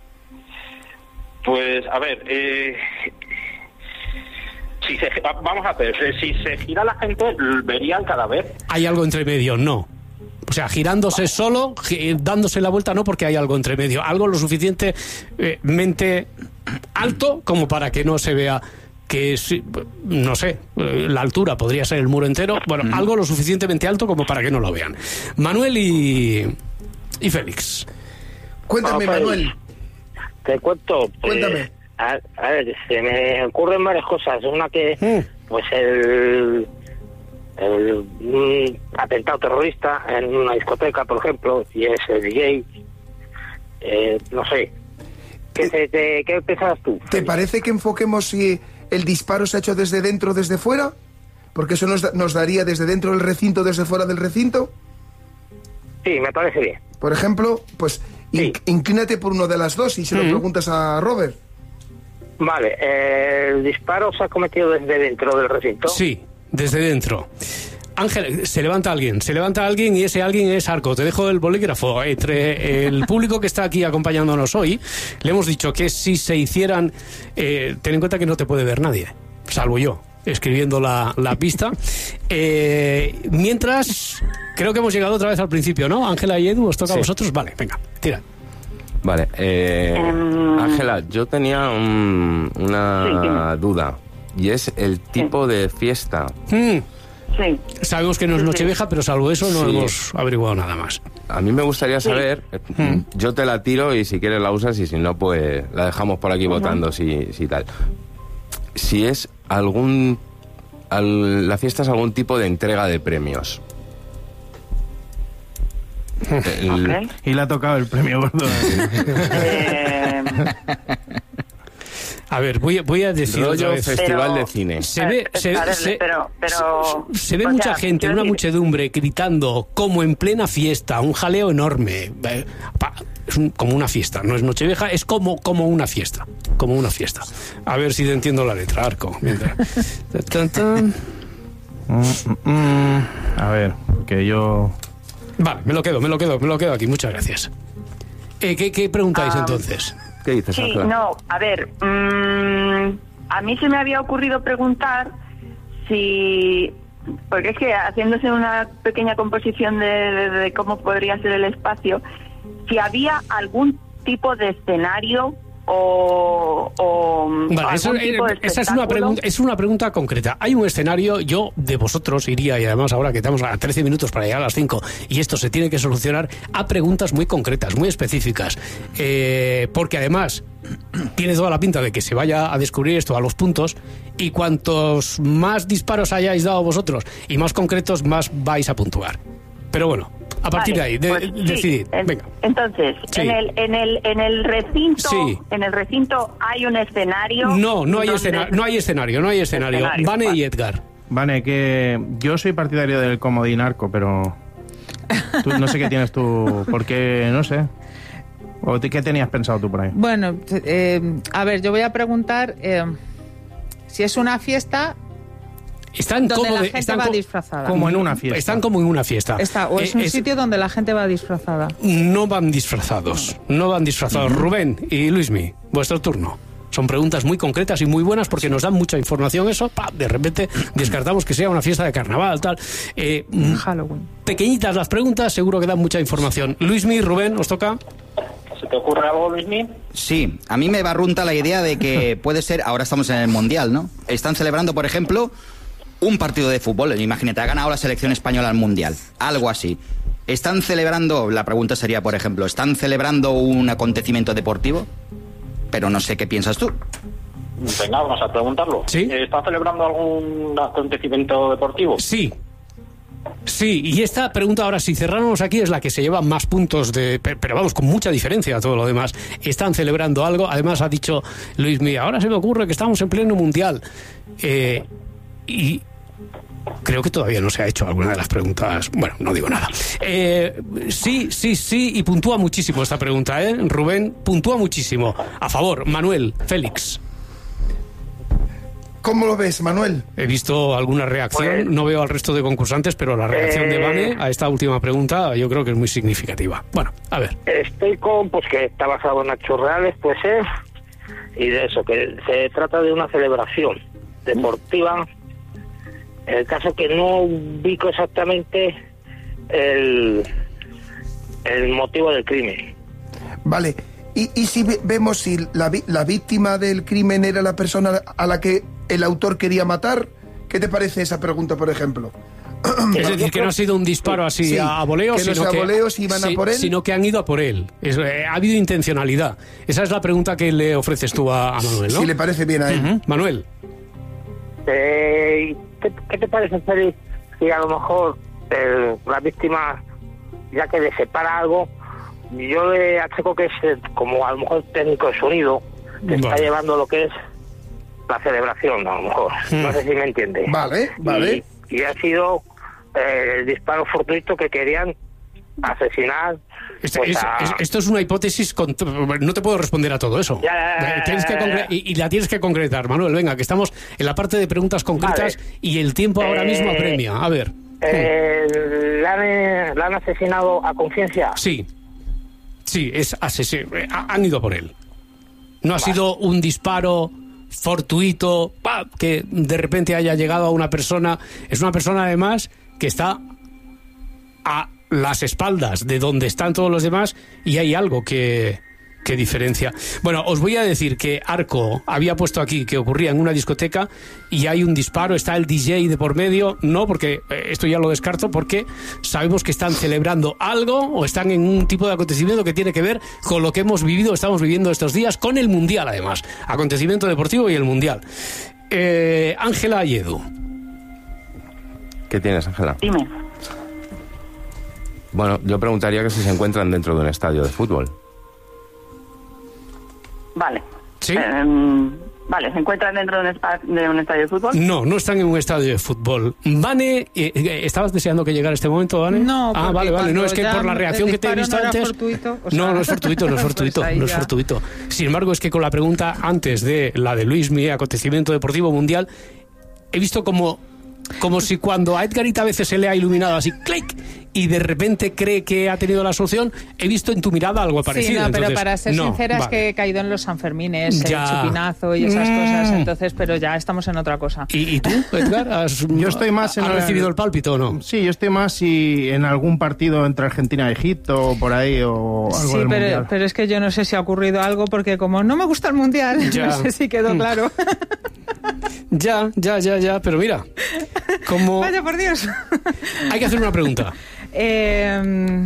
Pues, a ver, eh... Si se, vamos a ver, si se gira la gente, ¿vería el cadáver? Hay algo entre medio, no. O sea, girándose solo, gi- dándose la vuelta no, porque hay algo entre medio. Algo lo suficientemente alto como para que no se vea que es, no sé, la altura podría ser el muro entero. Bueno, mm. algo lo suficientemente alto como para que no lo vean. Manuel y, y Félix. Cuéntame, okay. Manuel. Te cuento. Pues, Cuéntame. A, a ver, se me ocurren varias cosas. Una que, mm. pues el... el un atentado terrorista en una discoteca, por ejemplo, y es el D J, eh, no sé. ¿Qué, te, te, ¿Qué pensabas tú? ¿Te parece que enfoquemos si el disparo se ha hecho desde dentro o desde fuera? Porque eso nos, da, nos daría desde dentro del recinto, desde fuera del recinto. Sí, me parece bien. Por ejemplo, pues sí. in, inclínate por uno de las dos y se lo mm. preguntas a Robert. Vale, eh, ¿el disparo se ha cometido desde dentro del recinto? Sí, desde dentro. Ángel, se levanta alguien, se levanta alguien y ese alguien es Arco. Te dejo el bolígrafo. Entre el público que está aquí acompañándonos hoy, le hemos dicho que si se hicieran... Eh, ten en cuenta que no te puede ver nadie, salvo yo, escribiendo la, la pista. Eh, mientras, creo que hemos llegado otra vez al principio, ¿no? Ángela y Edu, ¿os toca sí. a vosotros? Vale, venga, tira. Vale, eh, um... Ángela, yo tenía un, una sí, duda, y es el tipo sí. de fiesta. Mm. Sí. Sabemos que no es Nochevieja, pero salvo eso no sí. hemos averiguado nada más. A mí me gustaría saber, sí. mm. yo te la tiro y si quieres la usas y si no, pues la dejamos por aquí uh-huh. votando, si, si tal. Si es algún... Al, la fiesta es algún tipo de entrega de premios. El... Okay. Y le ha tocado el premio gordo. eh... A ver, voy, voy a decir otra vez. Festival pero, de cine. Se ve, se, ver, se, pero, pero, se, se ve mucha sea, gente, una decir... muchedumbre gritando como en plena fiesta, un jaleo enorme. Es un, como una fiesta, no es Nochevieja, es como, como una fiesta, como una fiesta. A ver si te entiendo la letra, Arco. tan, tan. Mm, mm, a ver, que yo... Vale, me lo quedo, me lo quedo, me lo quedo aquí, muchas gracias. Eh, ¿qué, ¿Qué preguntáis um, entonces? ¿Qué dices, sí, Ángela? no, a ver, mmm, a mí se me había ocurrido preguntar si... Porque es que haciéndose una pequeña composición de, de, de cómo podría ser el espacio, si había algún tipo de escenario o... o vale, eso, eh, esa es una, pregunta, es una pregunta concreta. Hay un escenario, yo de vosotros iría, y además ahora que estamos a trece minutos para llegar a las cinco, y esto se tiene que solucionar a preguntas muy concretas, muy específicas, eh, porque además tiene toda la pinta de que se vaya a descubrir esto a los puntos, y cuantos más disparos hayáis dado vosotros y más concretos, más vais a puntuar. Pero bueno, a partir vale, de ahí, de, pues, decidid. Sí. Venga. Entonces, sí. en el en el en el recinto, sí. en el recinto hay un escenario. No, no hay escenario, no hay escenario, no hay escenario. escenario Vane vale. y Edgar. Vane, que yo soy partidario del comodín Arco, pero tú, no sé qué tienes tú, porque no sé. ¿O qué tenías pensado tú por ahí? Bueno, eh, a ver, yo voy a preguntar eh, si es una fiesta Están donde como la de- gente están va co- disfrazada. Como en una fiesta. Están como en una fiesta. Está, o es Eh, un sitio donde la gente va disfrazada. No van disfrazados, no van disfrazados. Rubén y Luismi, vuestro turno. Son preguntas muy concretas y muy buenas porque nos dan mucha información eso. ¡Pam! De repente descartamos que sea una fiesta de carnaval, tal. Eh, mm, Halloween. Pequeñitas las preguntas, seguro que dan mucha información. Luismi, Rubén, ¿os toca? ¿Se te ocurre algo, Luismi? Sí, a mí me barrunta la idea de que puede ser, ahora estamos en el Mundial, ¿no? Están celebrando, por ejemplo, un partido de fútbol. Imagínate, ha ganado la selección española al Mundial, algo así. ¿Están celebrando, la pregunta sería, por ejemplo, ¿están celebrando un acontecimiento deportivo? Pero no sé qué piensas tú. Venga, vamos a preguntarlo. ¿Sí? ¿Está celebrando algún acontecimiento deportivo? Sí. Sí, y esta pregunta ahora, si cerramos aquí, es la que se lleva más puntos, de, pe- pero vamos, con mucha diferencia a todo lo demás. Están celebrando algo, además ha dicho Luismi, ahora se me ocurre que estamos en pleno mundial. Eh, y creo que todavía no se ha hecho alguna de las preguntas. Bueno, no digo nada. Eh, sí, sí, sí, y puntúa muchísimo esta pregunta, ¿eh? Rubén, puntúa muchísimo. A favor, Manuel, Félix. ¿Cómo lo ves, Manuel? He visto alguna reacción, no veo al resto de concursantes, pero la reacción de Vane a esta última pregunta yo creo que es muy significativa. Bueno, a ver. Estoy con, pues que está basado en hechos reales, pues es, y de eso, que se trata de una celebración deportiva. En el caso que no ubico exactamente el, el motivo del crimen. Vale. ¿Y, y si ve- vemos si la, vi- la víctima del crimen era la persona a la que el autor quería matar? ¿Qué te parece esa pregunta, por ejemplo? Es decir, que no ha sido un disparo así Sí, a, a voleo, que no sino sea que, a voleo, si iban a sí, por él. sino que han ido a por él. Es, eh, ha habido intencionalidad. Esa es la pregunta que le ofreces tú a, a Manuel, ¿no? Si le parece bien a él. Ujú. Manuel. Eh, ¿qué, ¿Qué te parece, Félix, si a lo mejor el- la víctima, ya que le separa algo, yo le achaco que es eh, como a lo mejor técnico de sonido, que está Vale. llevando lo que es la celebración, a lo mejor. No sé si me entiende. Vale, vale. Y, y ha sido eh, el disparo fortuito que querían asesinar. Este- pues, es- a- es- esto es una hipótesis, con- no te puedo responder a todo eso. Ya, ya, ya, Eh, tienes que ya, ya, concre- y, y la tienes que concretar, Manuel. Venga, que estamos en la parte de preguntas concretas y el tiempo ahora Eh, mismo apremia. A ver. eh, ¿la, han, eh, la han asesinado a conciencia? Sí. Sí, es asesino. Han ido por él. No ha sido un disparo fortuito, ¡pam!, que de repente haya llegado a una persona. Es una persona, además, que está a las espaldas de donde están todos los demás y hay algo que, que diferencia. Bueno, os voy a decir que Arco había puesto aquí que ocurría en una discoteca y hay un disparo, está el D J de por medio. No, porque eh, esto ya lo descarto, porque sabemos que están celebrando algo o están en un tipo de acontecimiento que tiene que ver con lo que hemos vivido, estamos viviendo estos días, con el Mundial, además. Acontecimiento deportivo y el Mundial. Eh, Ángela y Edu. ¿Qué tienes, Ángela? Dime. Bueno, yo preguntaría que si se encuentran dentro de un estadio de fútbol. Vale. ¿Sí? Em, vale, ¿se encuentran dentro de un, espa- de un estadio de fútbol? No, no están en un estadio de fútbol. Vane, eh, eh, ¿estabas deseando que llegara este momento, Vane? No, Ah, porque vale, vale. No, cuando es que ya por la el reacción que te he disparo visto no era antes. fortuito, o no, sea, no es fortuito, no es pues fortuito, ahí no es ya. fortuito. Sin embargo, es que con la pregunta antes de la de Luismi, acontecimiento deportivo mundial, he visto como, como si cuando a Edgarita a veces se le ha iluminado así, clic, y de repente cree que ha tenido la solución, he visto en tu mirada algo parecido. Sí, no, pero Entonces, para ser no, sincera es vale. que he caído en los Sanfermines, Ya. el chupinazo y esas Mm. cosas, entonces, pero ya estamos en otra cosa. ¿Y, y tú, Edgar? ¿Has, Yo estoy más en ¿has el- recibido el pálpito o no? Sí, yo estoy más si en algún partido entre Argentina y Egipto o por ahí o algo Sí, del pero, Mundial. pero es que yo no sé si ha ocurrido algo porque como no me gusta el Mundial, Ya. no sé si quedó Mm. claro. Ya, ya, ya, ya, pero mira, como... Vaya por Dios. Hay que hacer una pregunta. Eh,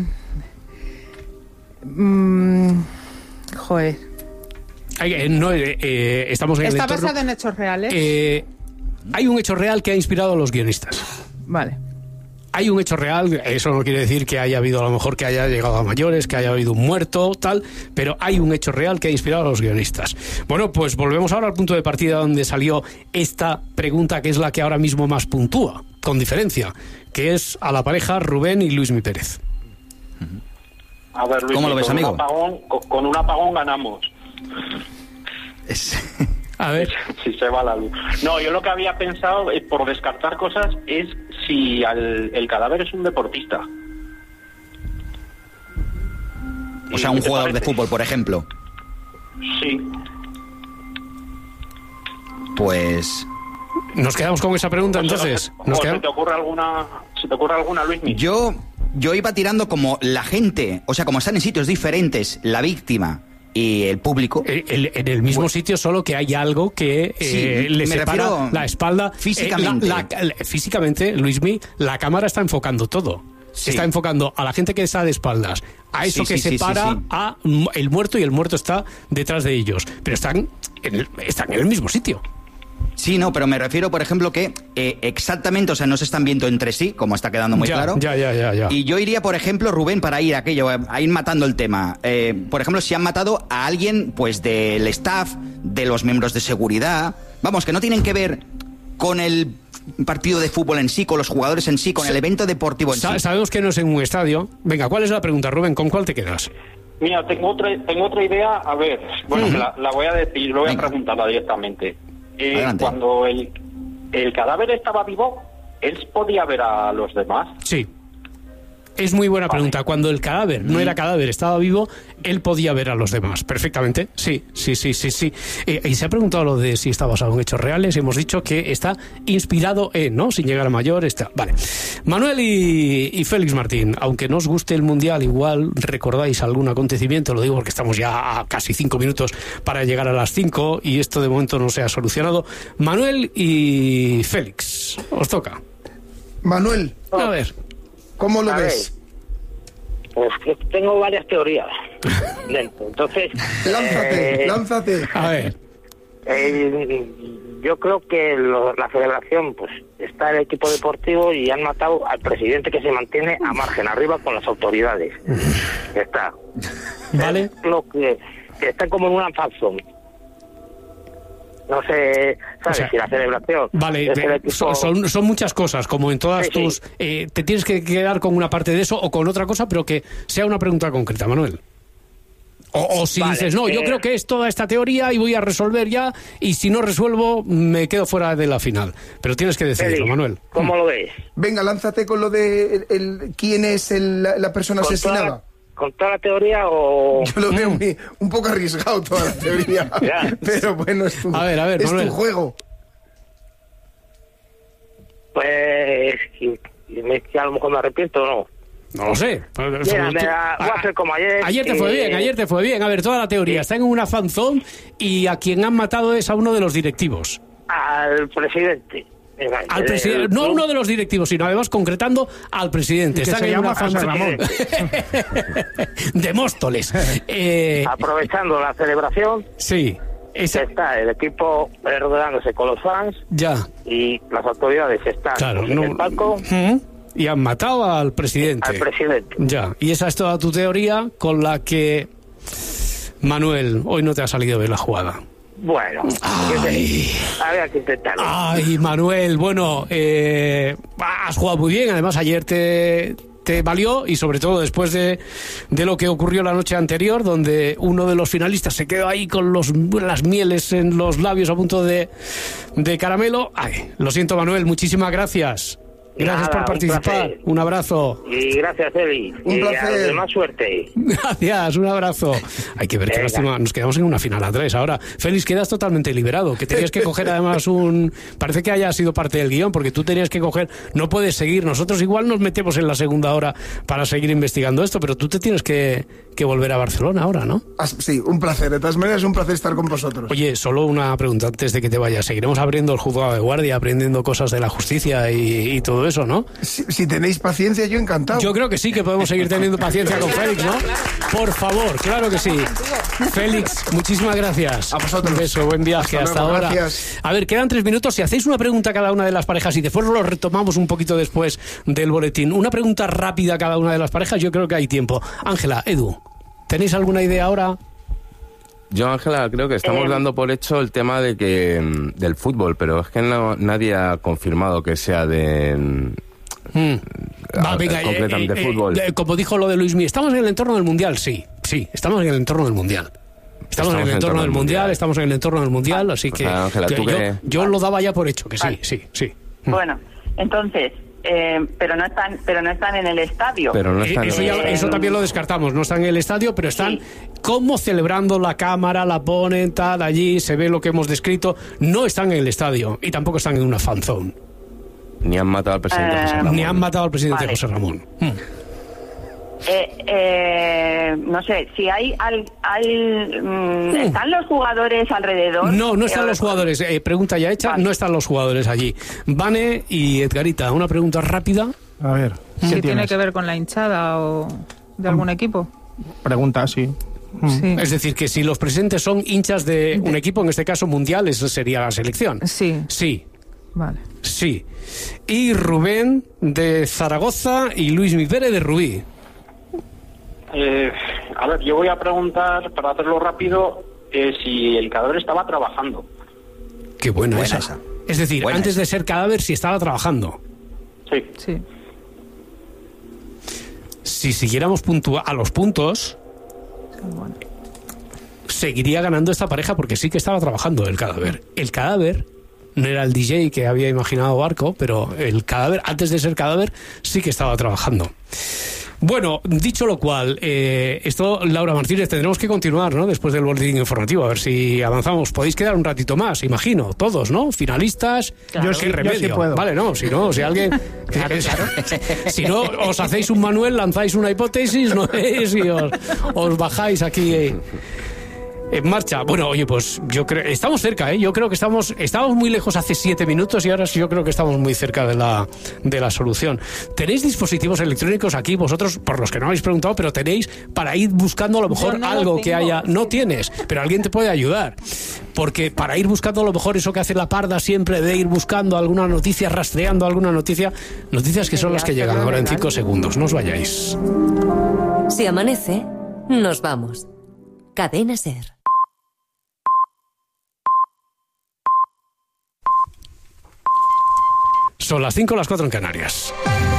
mm, joder. Hay que- no, eh, eh, estamos en el ¿Está entorno... basado en hechos reales? Eh, hay un hecho real que ha inspirado a los guionistas. Vale. Hay un hecho real, eso no quiere decir que haya habido, a lo mejor que haya llegado a mayores, que haya habido un muerto, tal, pero hay un hecho real que ha inspirado a los guionistas. Bueno, pues volvemos ahora al punto de partida donde salió esta pregunta, que es la que ahora mismo más puntúa, con diferencia, que es a la pareja Rubén y Luismi Pérez. A ver, Luis, ¿Cómo lo ves, con amigo? Un apagón, con, con un apagón ganamos. Es- A ver. Si se va la luz. No, yo lo que había pensado, eh, por descartar cosas, es si al, el cadáver es un deportista. O sea, un jugador de fútbol, por ejemplo. Sí. Pues... Nos quedamos con esa pregunta, entonces. ¿Nos ¿O quedamos? se te ocurre alguna, se te ocurre alguna, Luismi? Yo, yo iba tirando como la gente, o sea, como están en sitios diferentes, la víctima y el público. El, el, en el mismo sitio, solo que hay algo que Sí, eh, le me separa refiero la espalda. físicamente. Eh, la- la- la- físicamente, Luismi, la cámara está enfocando todo. Sí. Está enfocando a la gente que está de espaldas, a eso Sí, que sí, sí, separa sí, sí. a mm, el muerto, y el muerto está detrás de ellos. Pero están en el, están en el mismo sitio. Sí, no, pero me refiero, por ejemplo, que eh, exactamente, o sea, no se están viendo entre sí, como está quedando muy Ya, claro. ya, ya, ya, ya. Y yo iría, por ejemplo, Rubén, para ir a aquello, a ir matando el tema. Eh, por ejemplo, si han matado a alguien, pues, del staff, de los miembros de seguridad, vamos, que no tienen que ver con el partido de fútbol en sí, con los jugadores en sí, con el evento deportivo en Sa- sí. Sabemos que no es en un estadio. Venga, ¿cuál es la pregunta, Rubén? ¿Con cuál te quedas? Mira, tengo otra, tengo otra idea. A ver, bueno, Ujú. la, la voy a decir, lo voy Venga. a preguntarla directamente. Eh, Adelante. cuando el, el cadáver estaba vivo, ¿él podía ver a los demás? Sí. Es muy buena pregunta. Cuando el cadáver no era cadáver, estaba vivo, él podía ver a los demás perfectamente. Sí, sí, sí, sí, sí. Eh, y se ha preguntado lo de si está basado en hechos reales. Hemos dicho que está inspirado en, ¿no? Sin llegar a mayor, está. Vale. Manuel y, y Félix Martín, aunque no os guste el Mundial, igual recordáis algún acontecimiento. Lo digo porque estamos ya a casi cinco minutos para llegar a las cinco y esto de momento no se ha solucionado. Manuel y Félix, os toca. Manuel, A ver. ¿cómo lo A ves? Pues que tengo varias teorías dentro. Entonces, Lánzate, eh, lánzate. A ver. eh, yo creo que lo- la celebración, pues está el equipo deportivo y han matado al presidente, que se mantiene a margen arriba con las autoridades. Está. Vale. Es lo que, que está como en una fanzone. No sé, ¿sabes? O sea, si la celebración. Vale, es el de- equipo- son, son- son muchas cosas, como en todas Sí, sí. tus... eh, te tienes que quedar con una parte de eso o con otra cosa, pero que sea una pregunta concreta, Manuel. O, o si Vale, dices, no, yo eh, creo que es toda esta teoría y voy a resolver ya, y si no resuelvo, me quedo fuera de la final. Pero tienes que decidirlo, Félix, Manuel. ¿Cómo lo ves? Venga, lánzate con lo de el, el- quién es el- la, la persona ¿Con asesinada. toda, ¿Con toda la teoría o...? Yo lo veo muy- un poco arriesgado toda la teoría. Ya. Pero bueno, es tu, A ver, a ver, es Manuel. tu juego. Pues... y- y me- que a lo mejor me arrepiento o no. No lo sé. Mira, me la- voy a hacer como ayer. Ayer te fue que- bien, ayer te fue bien. A ver, toda la teoría. Está en una fanzone y a quien han matado es a uno de los directivos. Al presidente. Venga, Al el- presidente, el- no a uno de los directivos, sino además concretando al presidente. Y que Están se en llama una José fanzone Ramón. de Móstoles. Eh, Aprovechando la celebración, sí, esa- está el equipo rodeándose con los fans ya, y las autoridades están claro. en No, el palco ¿Mm? Y han matado al presidente. al presidente. Ya, y esa es toda tu teoría con la que, Manuel, hoy no te ha salido bien la jugada. Bueno, Ay. había que intentarlo. Ay, Manuel, bueno, eh, has jugado muy bien, además ayer te, te valió y sobre todo después de, de lo que ocurrió la noche anterior, donde uno de los finalistas se quedó ahí con los, las mieles en los labios a punto de, de caramelo. Ay, lo siento, Manuel, muchísimas gracias. Gracias Nada, por un participar. placer. Un, abrazo. Y gracias, Eli. Un y placer. a los demás, suerte. Gracias, un abrazo. Hay que ver qué Venga. lástima. Nos quedamos en una final a tres ahora. Félix, quedas totalmente liberado. Que tenías que coger además un... Parece que haya sido parte del guión, porque tú tenías que coger... No puedes seguir. Nosotros igual nos metemos en la segunda hora para seguir investigando esto, pero tú te tienes que, que volver a Barcelona ahora, ¿no? Ah, sí, un placer. De todas maneras, un placer estar con vosotros. Oye, solo una pregunta antes de que te vayas. Seguiremos abriendo el juzgado de guardia, aprendiendo cosas de la justicia y, y todo eso, ¿no? Si, si tenéis paciencia, yo encantado. Yo creo que sí, que podemos seguir teniendo paciencia con Félix, ¿no? Por favor, claro que sí. Félix, muchísimas gracias. A vosotros. Un beso, buen viaje, Hasta hasta, luego, ahora. gracias. A ver, quedan tres minutos. Si hacéis una pregunta a cada una de las parejas y después lo retomamos un poquito después del boletín. Una pregunta rápida a cada una de las parejas, yo creo que hay tiempo. Ángela, Edu, ¿tenéis alguna idea ahora? Yo, Ángela, creo que estamos Eh. dando por hecho el tema de que mm, del fútbol, pero es que no, nadie ha confirmado que sea de... Mm. Va, Ah, venga, completamente eh, eh, fútbol. eh, como dijo lo de Luismi, ¿estamos en el entorno del Mundial? Sí, sí, estamos en el entorno del Mundial. Estamos, estamos en el entorno del mundial, mundial, estamos en el entorno del mundial, así que, sea, Ángela, que ¿tú yo, qué? yo lo daba ya por hecho, que sí, Vale. sí, sí. Bueno, entonces, eh, pero no están, pero no están en el estadio. Pero no están eso, en el ya, eso también lo descartamos, no están en el estadio, pero están Sí. como celebrando la cámara, la ponen, tal, allí se ve lo que hemos descrito, no están en el estadio y tampoco están en una fan zone. Ni han matado al presidente Eh, José Ramón. Ni han matado al presidente Vale. José Ramón. Hmm. Eh, eh, no sé, si hay... Al, al, mm, ¿Están los jugadores alrededor? No, no están Eh, los jugadores. Eh, pregunta ya hecha, Vale. no están los jugadores allí. Vane y Edgarita, una pregunta rápida. A ver, ¿qué Si tiene tienes? que ver con la hinchada o de algún equipo. Pregunta, sí. Mm. Sí. Es decir, que si los presentes son hinchas de un equipo, en este caso mundial, eso sería la selección. Sí, Sí, vale. sí. Y Rubén de Zaragoza y Luis Mi Pérez de Rubí. Eh, a ver, yo voy a preguntar, para hacerlo rápido, eh, si el cadáver estaba trabajando. Qué buena, Buena esa. esa. Es decir, Buena antes esa. de ser cadáver, si estaba trabajando. Sí. Sí. Si siguiéramos puntua- a los puntos, Bueno. seguiría ganando esta pareja porque sí que estaba trabajando el cadáver. El cadáver no era el D J que había imaginado Barco, pero el cadáver, antes de ser cadáver, sí que estaba trabajando. Bueno, dicho lo cual, eh, esto, Laura Martínez, tendremos que continuar, ¿no? Después del boletín informativo, a ver si avanzamos. Podéis quedar un ratito más, imagino, todos, ¿no? Finalistas, Claro. Yo sí- qué yo remedio. sí puedo. Vale, no, si no, si alguien... Si no, os hacéis un Manuel, lanzáis una hipótesis, ¿no? Y os, os bajáis aquí... eh, en marcha. Bueno, oye, pues yo creo... Estamos cerca, ¿eh? Yo creo que estamos... Estábamos muy lejos hace siete minutos y ahora sí yo creo que estamos muy cerca de la, de la solución. ¿Tenéis dispositivos electrónicos aquí vosotros, por los que no habéis preguntado, pero tenéis para ir buscando a lo mejor Yo no lo algo que tengo. haya... No tienes, pero alguien te puede ayudar. Porque para ir buscando a lo mejor eso que hace la parda siempre de ir buscando alguna noticia, rastreando alguna noticia, noticias que son las que llegan ahora en cinco segundos. No os vayáis. Si amanece, nos vamos. Cadena Ser. Son las cinco, las cuatro en Canarias.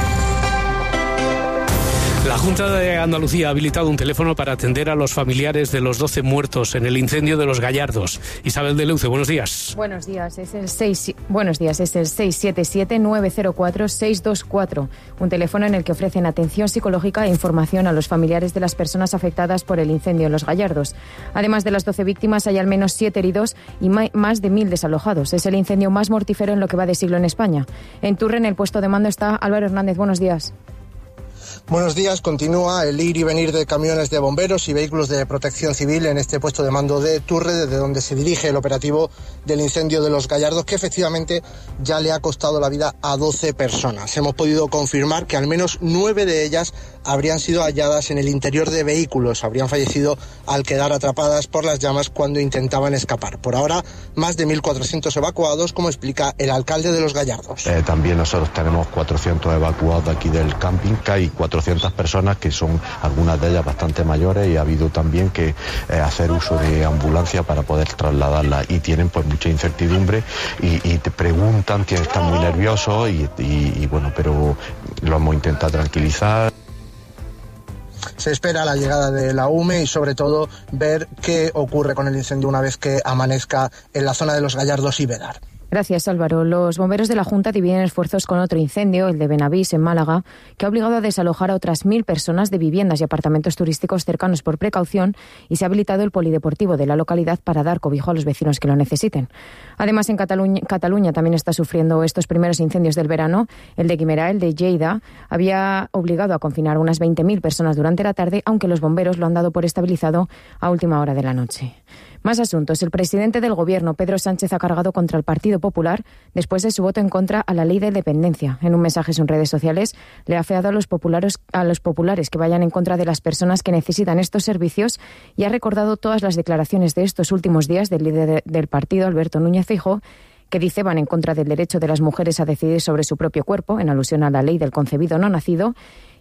La Junta de Andalucía ha habilitado un teléfono para atender a los familiares de los doce muertos en el incendio de Los Gallardos. Isabel de Leuce, buenos días. Buenos días, es el seis, buenos días, es el seis siete siete, nueve cero cuatro, seis dos cuatro, un teléfono en el que ofrecen atención psicológica e información a los familiares de las personas afectadas por el incendio en Los Gallardos. Además de las doce víctimas, hay al menos siete heridos y ma- más de mil desalojados. Es el incendio más mortífero en lo que va de siglo en España. En Turre, en el puesto de mando, está Álvaro Hernández. Buenos días. Buenos días. Continúa el ir y venir de camiones de bomberos y vehículos de protección civil en este puesto de mando de Turre, desde donde se dirige el operativo del incendio de Los Gallardos, que efectivamente ya le ha costado la vida a doce personas. Hemos podido confirmar que al menos nueve de ellas habrían sido halladas en el interior de vehículos, habrían fallecido al quedar atrapadas por las llamas cuando intentaban escapar. Por ahora, más de mil cuatrocientos evacuados, como explica el alcalde de Los Gallardos. Eh, también nosotros tenemos cuatrocientos evacuados de aquí del camping, que hay cuatrocientas personas que son algunas de ellas bastante mayores y ha habido también que eh, hacer uso de ambulancia para poder trasladarlas y tienen pues mucha incertidumbre y, y te preguntan, que están muy nerviosos y, y, y bueno, pero lo hemos intentado tranquilizar. Se espera la llegada de la U M E y sobre todo ver qué ocurre con el incendio una vez que amanezca en la zona de Los Gallardos y Vedar. Gracias, Álvaro. Los bomberos de la Junta dividen esfuerzos con otro incendio, el de Benavís, en Málaga, que ha obligado a desalojar a otras mil personas de viviendas y apartamentos turísticos cercanos por precaución y se ha habilitado el polideportivo de la localidad para dar cobijo a los vecinos que lo necesiten. Además, en Cataluña, Cataluña también está sufriendo estos primeros incendios del verano. El de Guimerà, el de Lleida, había obligado a confinar a unas veinte mil personas durante la tarde, aunque los bomberos lo han dado por estabilizado a última hora de la noche. Más asuntos. El presidente del Gobierno, Pedro Sánchez, ha cargado contra el Partido Popular después de su voto en contra a la ley de dependencia. En un mensaje en redes sociales, le ha afeado a los populares, a los populares que vayan en contra de las personas que necesitan estos servicios y ha recordado todas las declaraciones de estos últimos días del líder de, del partido, Alberto Núñez Feijóo, que dice van en contra del derecho de las mujeres a decidir sobre su propio cuerpo, en alusión a la ley del concebido no nacido,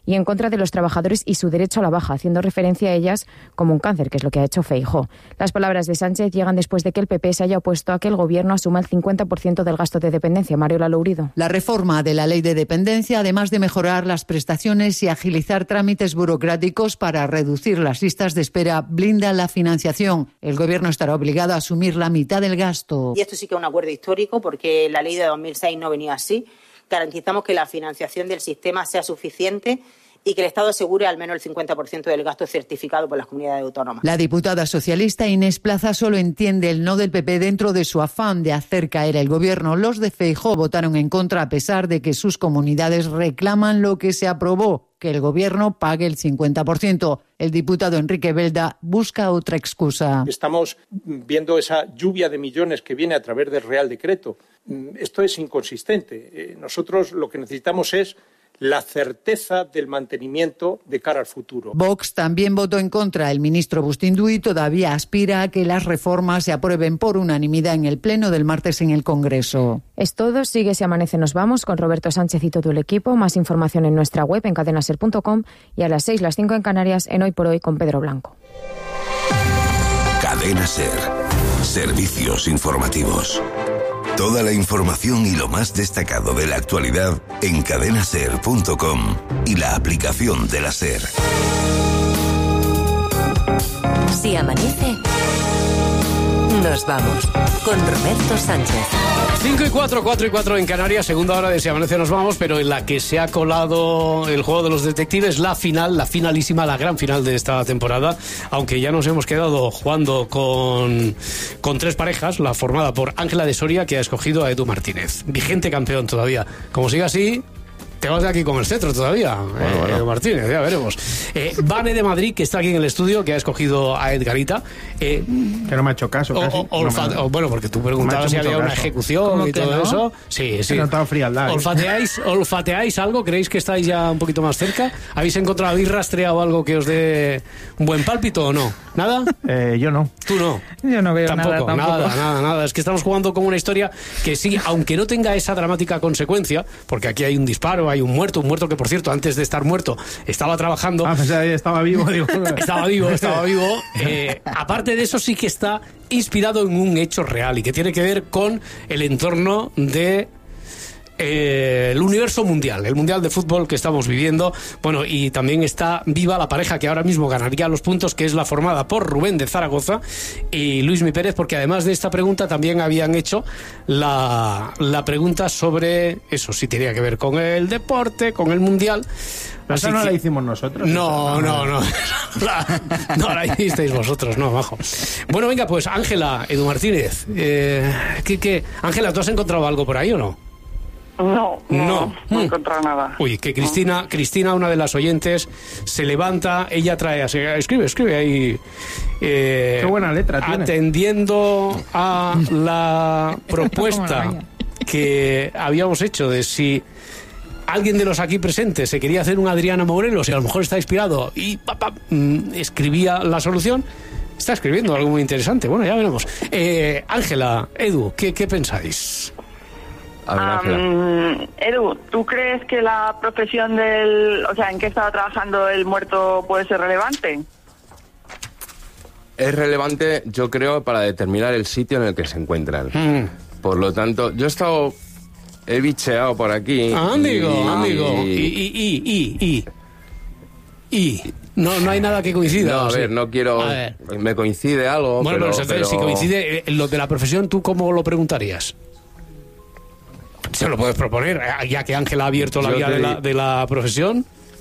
y en contra de los trabajadores y su derecho a la baja, haciendo referencia a ellas como un cáncer, que es lo que ha hecho Feijóo. Las palabras de Sánchez llegan después de que el P P se haya opuesto a que el Gobierno asuma el cincuenta por ciento del gasto de dependencia. Mariola Lourido. La reforma de la ley de dependencia, además de mejorar las prestaciones y agilizar trámites burocráticos para reducir las listas de espera, blinda la financiación. El Gobierno estará obligado a asumir la mitad del gasto. Y esto sí que es un acuerdo histórico porque la ley de dos mil seis no venía así. Garantizamos que la financiación del sistema sea suficiente y que el Estado asegure al menos el cincuenta por ciento del gasto certificado por las comunidades autónomas. La diputada socialista Inés Plaza solo entiende el no del P P dentro de su afán de hacer caer el Gobierno. Los de Feijóo votaron en contra a pesar de que sus comunidades reclaman lo que se aprobó, que el Gobierno pague el cincuenta por ciento. El diputado Enrique Belda busca otra excusa. Estamos viendo esa lluvia de millones que viene a través del Real Decreto. Esto es inconsistente. Nosotros lo que necesitamos es la certeza del mantenimiento de cara al futuro. Vox también votó en contra. El ministro Bustinduy todavía aspira a que las reformas se aprueben por unanimidad en el pleno del martes en el Congreso. Es todo. Sigue Si Amanece Nos Vamos con Roberto Sánchez y todo el equipo. Más información en nuestra web en cadena ser punto com y a las seis, las cinco en Canarias en Hoy por Hoy con Pedro Blanco. Cadena Ser. Servicios informativos. Toda la información y lo más destacado de la actualidad en cadena ser punto com y la aplicación de la SER. Si amanece, nos vamos con Roberto Sánchez. cinco y cuatro, cuatro y cuatro en Canarias, segunda hora de Si Amanece Nos Vamos, pero en la que se ha colado el juego de los detectives, la final, la finalísima, la gran final de esta temporada, aunque ya nos hemos quedado jugando con, con tres parejas, la formada por Ángela de Soria, que ha escogido a Edu Martínez, vigente campeón todavía. Como siga así, te vas de aquí con el cetro todavía, bueno, eh, bueno. Edu Martínez, ya veremos. Eh, Vane de Madrid, que está aquí en el estudio, que ha escogido a Edgarita. Eh, que no me ha hecho caso. Casi. O, olfa, no o, bueno, porque tú preguntabas si había caso. Una ejecución y todo no? eso. Sí, sí. He notado frialdad. ¿Olfateáis, ¿Olfateáis algo? ¿Creéis que estáis ya un poquito más cerca? ¿Habéis encontrado, habéis rastreado algo que os dé un buen pálpito o no? ¿Nada? Eh, yo no. ¿Tú no? Yo no veo tampoco, nada, tampoco. Nada, nada, nada. Es que estamos jugando con una historia que sí, aunque no tenga esa dramática consecuencia, porque aquí hay un disparo, hay un muerto, un muerto que, por cierto, antes de estar muerto, estaba trabajando. Ah, pues estaba vivo, digo. Estaba vivo, estaba vivo. Eh, aparte de eso, sí que está inspirado en un hecho real y que tiene que ver con el entorno de Eh, el universo mundial, el mundial de fútbol que estamos viviendo. Bueno, y también está viva la pareja que ahora mismo ganaría los puntos, que es la formada por Rubén de Zaragoza y Luismi Pérez, porque además de esta pregunta también habían hecho la, la pregunta sobre eso, si tenía que ver con el deporte, con el mundial. Esa no que... la hicimos nosotros. No, no, no. La, no la hicisteis vosotros, no, bajo. Bueno, venga, pues Ángela, Edu Martínez. Eh, ¿qué, qué? Ángela, ¿tú has encontrado algo por ahí o no? No, no, no, no he encontrado nada. Uy, que Cristina, no. Cristina, una de las oyentes, se levanta, ella trae, escribe, escribe ahí. Eh, Qué buena letra tiene. Atendiendo a la propuesta que habíamos hecho de si alguien de los aquí presentes se quería hacer un Adriana Morelos y a lo mejor está inspirado y pa, pa, mm, escribía la solución. Está escribiendo algo muy interesante. Bueno, ya veremos. Eh, Ángela, Edu, ¿qué, qué pensáis? Um, Edu, ¿tú crees que la profesión del... o sea, en qué estaba trabajando el muerto puede ser relevante? Es relevante, yo creo, para determinar el sitio en el que se encuentran. Mm. Por lo tanto, yo he estado... he bicheado por aquí. Amigo, y, amigo. Y, y, y, y, y. y. No, no hay nada que coincida. No, a ¿sí? ver, no quiero... Ver. Me coincide algo, bueno, pero... pero, pero... si coincide lo de la profesión, ¿tú cómo lo preguntarías? Se lo puedes proponer, ya que Ángela ha abierto la Yo vía te... de, la, de la profesión.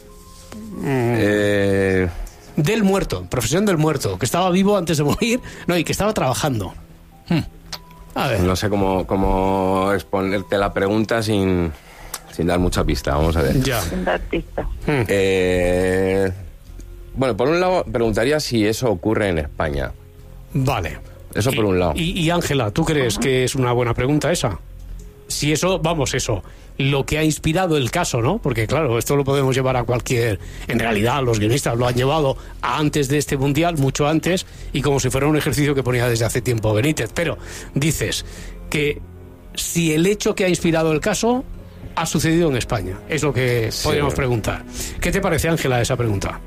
Eh... Del muerto, profesión del muerto, que estaba vivo antes de morir, no, y que estaba trabajando. Hmm. A ver. No sé cómo, cómo exponerte la pregunta sin, sin dar mucha pista, vamos a ver. Ya. Sin dar pista. Hmm. Eh... Bueno, por un lado, preguntaría si eso ocurre en España. Vale. Eso por y, un lado. Y Ángela, ¿tú crees que es una buena pregunta esa? Si eso, vamos, eso, lo que ha inspirado el caso, ¿no? Porque claro, esto lo podemos llevar a cualquier... En realidad, los guionistas lo han llevado a antes de este mundial, mucho antes, y como si fuera un ejercicio que ponía desde hace tiempo Benítez. Pero dices que si el hecho que ha inspirado el caso ha sucedido en España? Es lo que Sí. podríamos preguntar. ¿Qué te parece, Ángela, esa pregunta?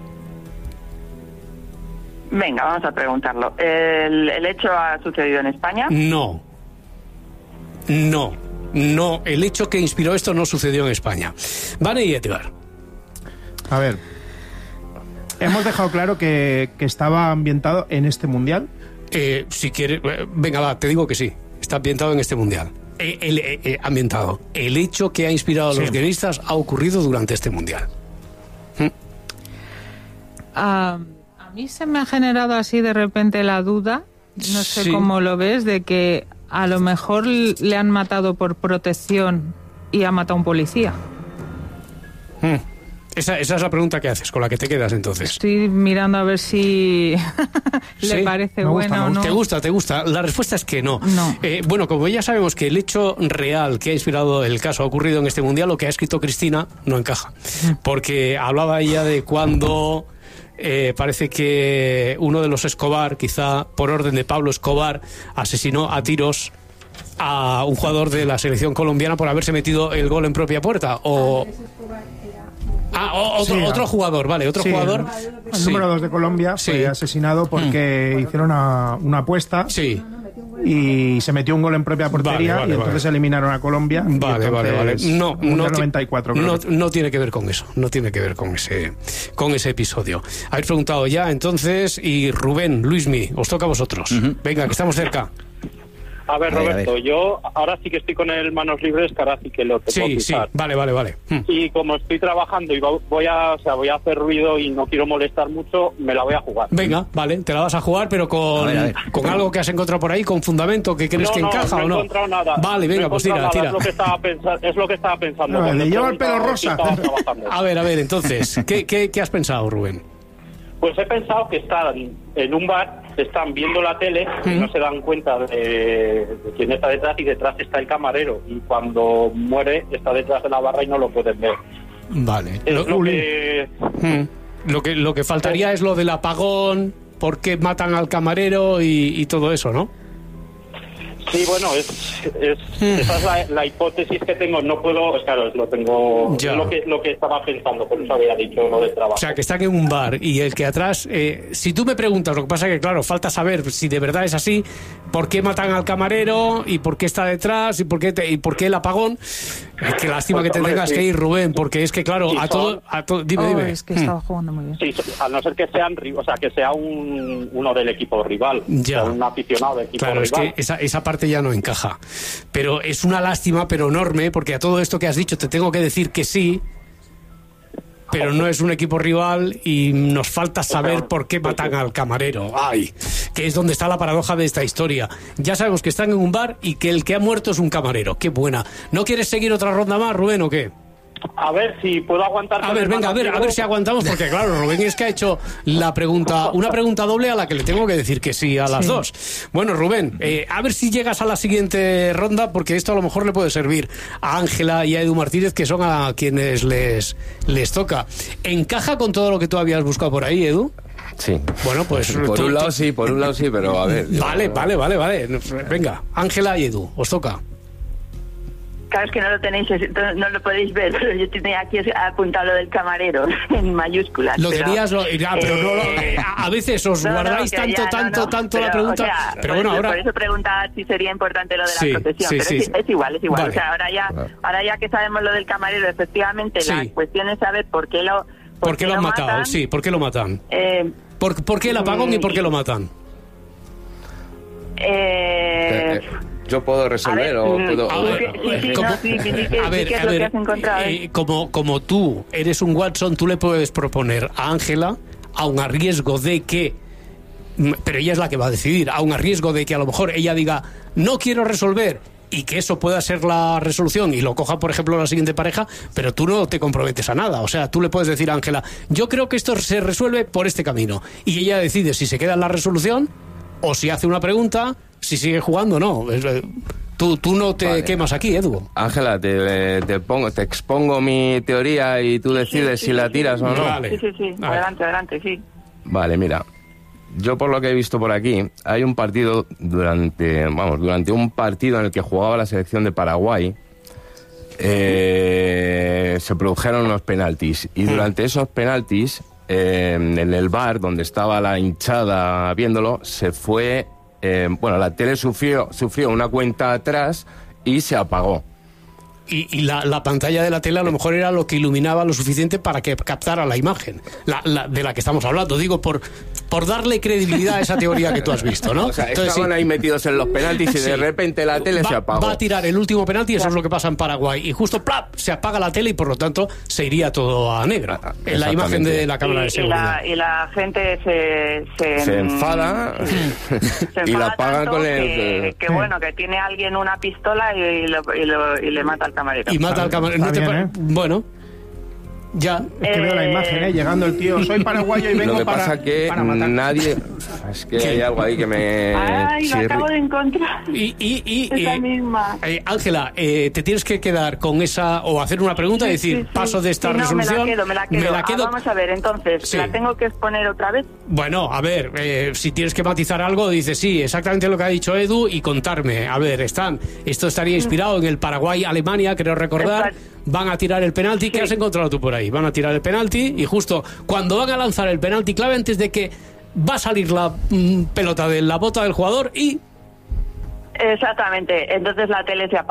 Venga, vamos a preguntarlo. ¿El, el hecho ha sucedido en España? No. No. No. El hecho que inspiró esto no sucedió en España. Vane y Edgar. A ver, hemos dejado claro que, que estaba ambientado en este mundial. Eh, si quieres, eh, venga, va, te digo que sí. Está ambientado en este mundial. Eh, el, eh, eh, ambientado. El hecho que ha inspirado a los Sí. guionistas ha ocurrido durante este mundial. Ah, a mí se me ha generado así de repente la duda, no sé Sí. cómo lo ves, de que a lo mejor le han matado por protección y ha matado a un policía. Hmm. Esa, esa es la pregunta que haces, con la que te quedas entonces. Estoy mirando a ver si le Sí, parece me gusta, buena me o gusta. no. ¿Te gusta? ¿Te gusta? La respuesta es que no. No. Eh, bueno, como ya sabemos que el hecho real que ha inspirado el caso ha ocurrido en este mundial, lo que ha escrito Cristina no encaja. Porque hablaba ella de cuando eh, parece que uno de los Escobar, quizá por orden de Pablo Escobar, asesinó a tiros a un jugador de la selección colombiana por haberse metido el gol en propia puerta. O... Ah, o- otro, Sí, otro ah. jugador, vale, otro Sí, jugador. El Sí. número dos de Colombia Sí. fue asesinado porque hicieron una, una apuesta Sí. y se metió un gol en propia portería Vale, vale, y entonces vale. eliminaron a Colombia. y Vale, vale, vale. entonces, No, Mundial no, ti- noventa y cuatro, creo no, que- no tiene que ver con eso. No tiene que ver con ese, con ese episodio. Habéis preguntado ya, entonces, y Rubén, Luismi, os toca a vosotros. Venga, que estamos cerca. A ver, A ver, a Roberto, ver. yo ahora sí que estoy con el manos libres, que ahora sí que lo tengo Sí, que sí, usar. vale, vale, vale. Hmm. Y como estoy trabajando y va- voy a, o sea, voy a hacer ruido y no quiero molestar mucho, me la voy a jugar. Venga, vale, te la vas a jugar, pero con, A ver, a ver. con algo que has encontrado por ahí, con fundamento, que crees no, que no, encaja no o he no. encontrado nada. Vale, venga, No he pues tira, encontrado nada, tira. Es lo que estaba pensando. Es lo que estaba pensando No, cuando le he lleva el pelo preguntado rosa. si estaba trabajando. A ver, a ver, entonces, ¿qué, qué, qué has pensado, Rubén? Pues he pensado que están en un bar, están viendo la tele y no se dan cuenta de, de quién está detrás, y detrás está el camarero, y cuando muere está detrás de la barra y no lo pueden ver. Vale. Es Lo- lo que... Hmm. Lo que, lo que faltaría es lo del apagón, por qué matan al camarero y, y todo eso, ¿no? Sí, bueno, es, es esa es la, la hipótesis que tengo. No puedo, claro, lo tengo, Ya. es lo que lo que estaba pensando, por eso había dicho lo del trabajo. O sea, que están en un bar y el que atrás... eh, si tú me preguntas, lo que pasa es que, claro, falta saber si de verdad es así, por qué matan al camarero y por qué está detrás y por qué, te- y por qué el apagón. Eh, qué lástima Pues, que te hombre, tengas sí. que ir, Rubén, porque es que, claro, Sí, a son- todo... A todo dime, Oh, dime. es que Hmm. estaba jugando muy bien. Sí, a no ser que sean, ri- o sea, que sea un, uno del equipo rival, Ya. o sea, un aficionado del equipo Claro, es rival. que esa, esa parte ya no encaja. Pero es una lástima, pero enorme, porque a todo esto que has dicho te tengo que decir que sí, pero no es un equipo rival y nos falta saber por qué matan al camarero. Ay, que es donde está la paradoja de esta historia. Ya sabemos que están en un bar y que el que ha muerto es un camarero. Qué buena. ¿No quieres seguir otra ronda más, Rubén, o qué? A ver si puedo aguantar. A con ver, el venga, a manos ver, a libres. ver si aguantamos, porque claro, Rubén es que ha hecho la pregunta, una pregunta doble a la que le tengo que decir que sí a las Sí. dos. Bueno, Rubén, eh, a ver si llegas a la siguiente ronda, porque esto a lo mejor le puede servir a Ángela y a Edu Martínez, que son a quienes les, les toca. ¿Encaja con todo lo que tú habías buscado por ahí, Edu? Sí. Bueno, pues... Por tú- un lado tú- sí, por un lado sí, pero a ver. yo- Vale, vale, vale, vale. Venga, Ángela y Edu, os toca. Claro, es que no lo tenéis, no no lo podéis ver, pero yo tenía aquí apuntado lo del camarero en mayúsculas. Lo pero, tenías, lo, ya, pero no lo- eh, a a veces os no, no, guardáis que tanto, ya, no, tanto, no, tanto pero, la pregunta. o sea, pero por bueno, eso- ahora... Por eso preguntaba si sería importante lo de la Sí, protección, sí, pero sí, es, sí. es igual, es igual. Vale. O sea, ahora ya, ahora ya que sabemos lo del camarero, efectivamente, Sí. la cuestión es saber por qué lo ¿Por qué lo han matado? matan. Sí, ¿por qué lo matan? Eh, ¿Por, por qué el apagón y por qué lo matan? eh, Eh, ¿Yo puedo resolver A ver, o mm, puedo...? a o- ver, sí, sí, ¿Cómo? no, sí, sí, sí, A sí, ver, ¿qué es a lo que ver, has encontrado? eh, como, como tú eres un Watson, tú le puedes proponer a Ángela, aun a riesgo de que, mm, pero ella es la que va a decidir, aun a riesgo de que a lo mejor ella diga, no quiero resolver, y que eso pueda ser la resolución y lo coja, por ejemplo, la siguiente pareja, pero tú no te comprometes a nada. O sea, tú le puedes decir a Ángela, yo creo que esto se resuelve por este camino. Y ella decide si se queda en la resolución o si hace una pregunta, si sigue jugando o no. Es, eh, Tú, tú no te Vale. quemas aquí, Edu. Ángela, te, te, pongo, te expongo mi teoría y tú decides Sí, si sí, la sí, tiras sí, o no. Vale. Sí, sí, sí, A ver. adelante, adelante, sí. Vale, mira. Yo por lo que he visto por aquí, hay un partido durante, vamos, durante un partido en el que jugaba la selección de Paraguay, eh, se produjeron unos penaltis y durante esos penaltis eh, en el bar donde estaba la hinchada viéndolo se fue, eh, bueno, la tele sufrió, sufrió una cuenta atrás y se apagó. Y, y la, la pantalla de la tele a lo mejor era lo que iluminaba lo suficiente para que captara la imagen la, la, de la que estamos hablando. Digo, por, por darle credibilidad a esa teoría que tú has visto, ¿no? O sea, Entonces, estaban sí. ahí metidos en los penaltis y Sí. de repente la tele va, se apagó. Va a tirar el último penalti y eso es lo que pasa en Paraguay. Y justo ¡plap! Se apaga la tele y por lo tanto se iría todo a negra. En la imagen de la cámara y, de y seguridad. la, y la gente se... Se, Se enfada se y la enfada apagan tanto con el... que, que bueno, que tiene alguien una pistola y, y, lo- y lo- y le mata al camarero. Y mata al camarero. Está ¿No te bien, pare- ¿eh? Bueno, ya. Es que veo la imagen, ¿eh? Llegando el tío, soy paraguayo y vengo Lo que para, pasa que para matar. nadie... Es que hay algo ahí que me... Ay, lo chirri- acabo de encontrar. Y, y, y, Esa y- misma. eh, Ángela, eh, te tienes que quedar con esa o hacer una pregunta y decir, Sí, sí. paso de esta Sí, no, resolución. Me la quedo, me la quedo. me la Ah, quedo- vamos a ver, entonces, Sí. ¿la tengo que exponer otra vez? Bueno, a ver, eh, si tienes que matizar algo, dices sí, exactamente lo que ha dicho Edu y contarme. A ver, están, esto estaría inspirado en el Paraguay-Alemania, creo recordar. Exacto. Van a tirar el penalti. ¿Qué has encontrado tú por ahí? Van a tirar el penalti y justo cuando van a lanzar el penalti clave, antes de que va a salir la mm, pelota de la bota del jugador y... Exactamente, entonces la tele se apaga.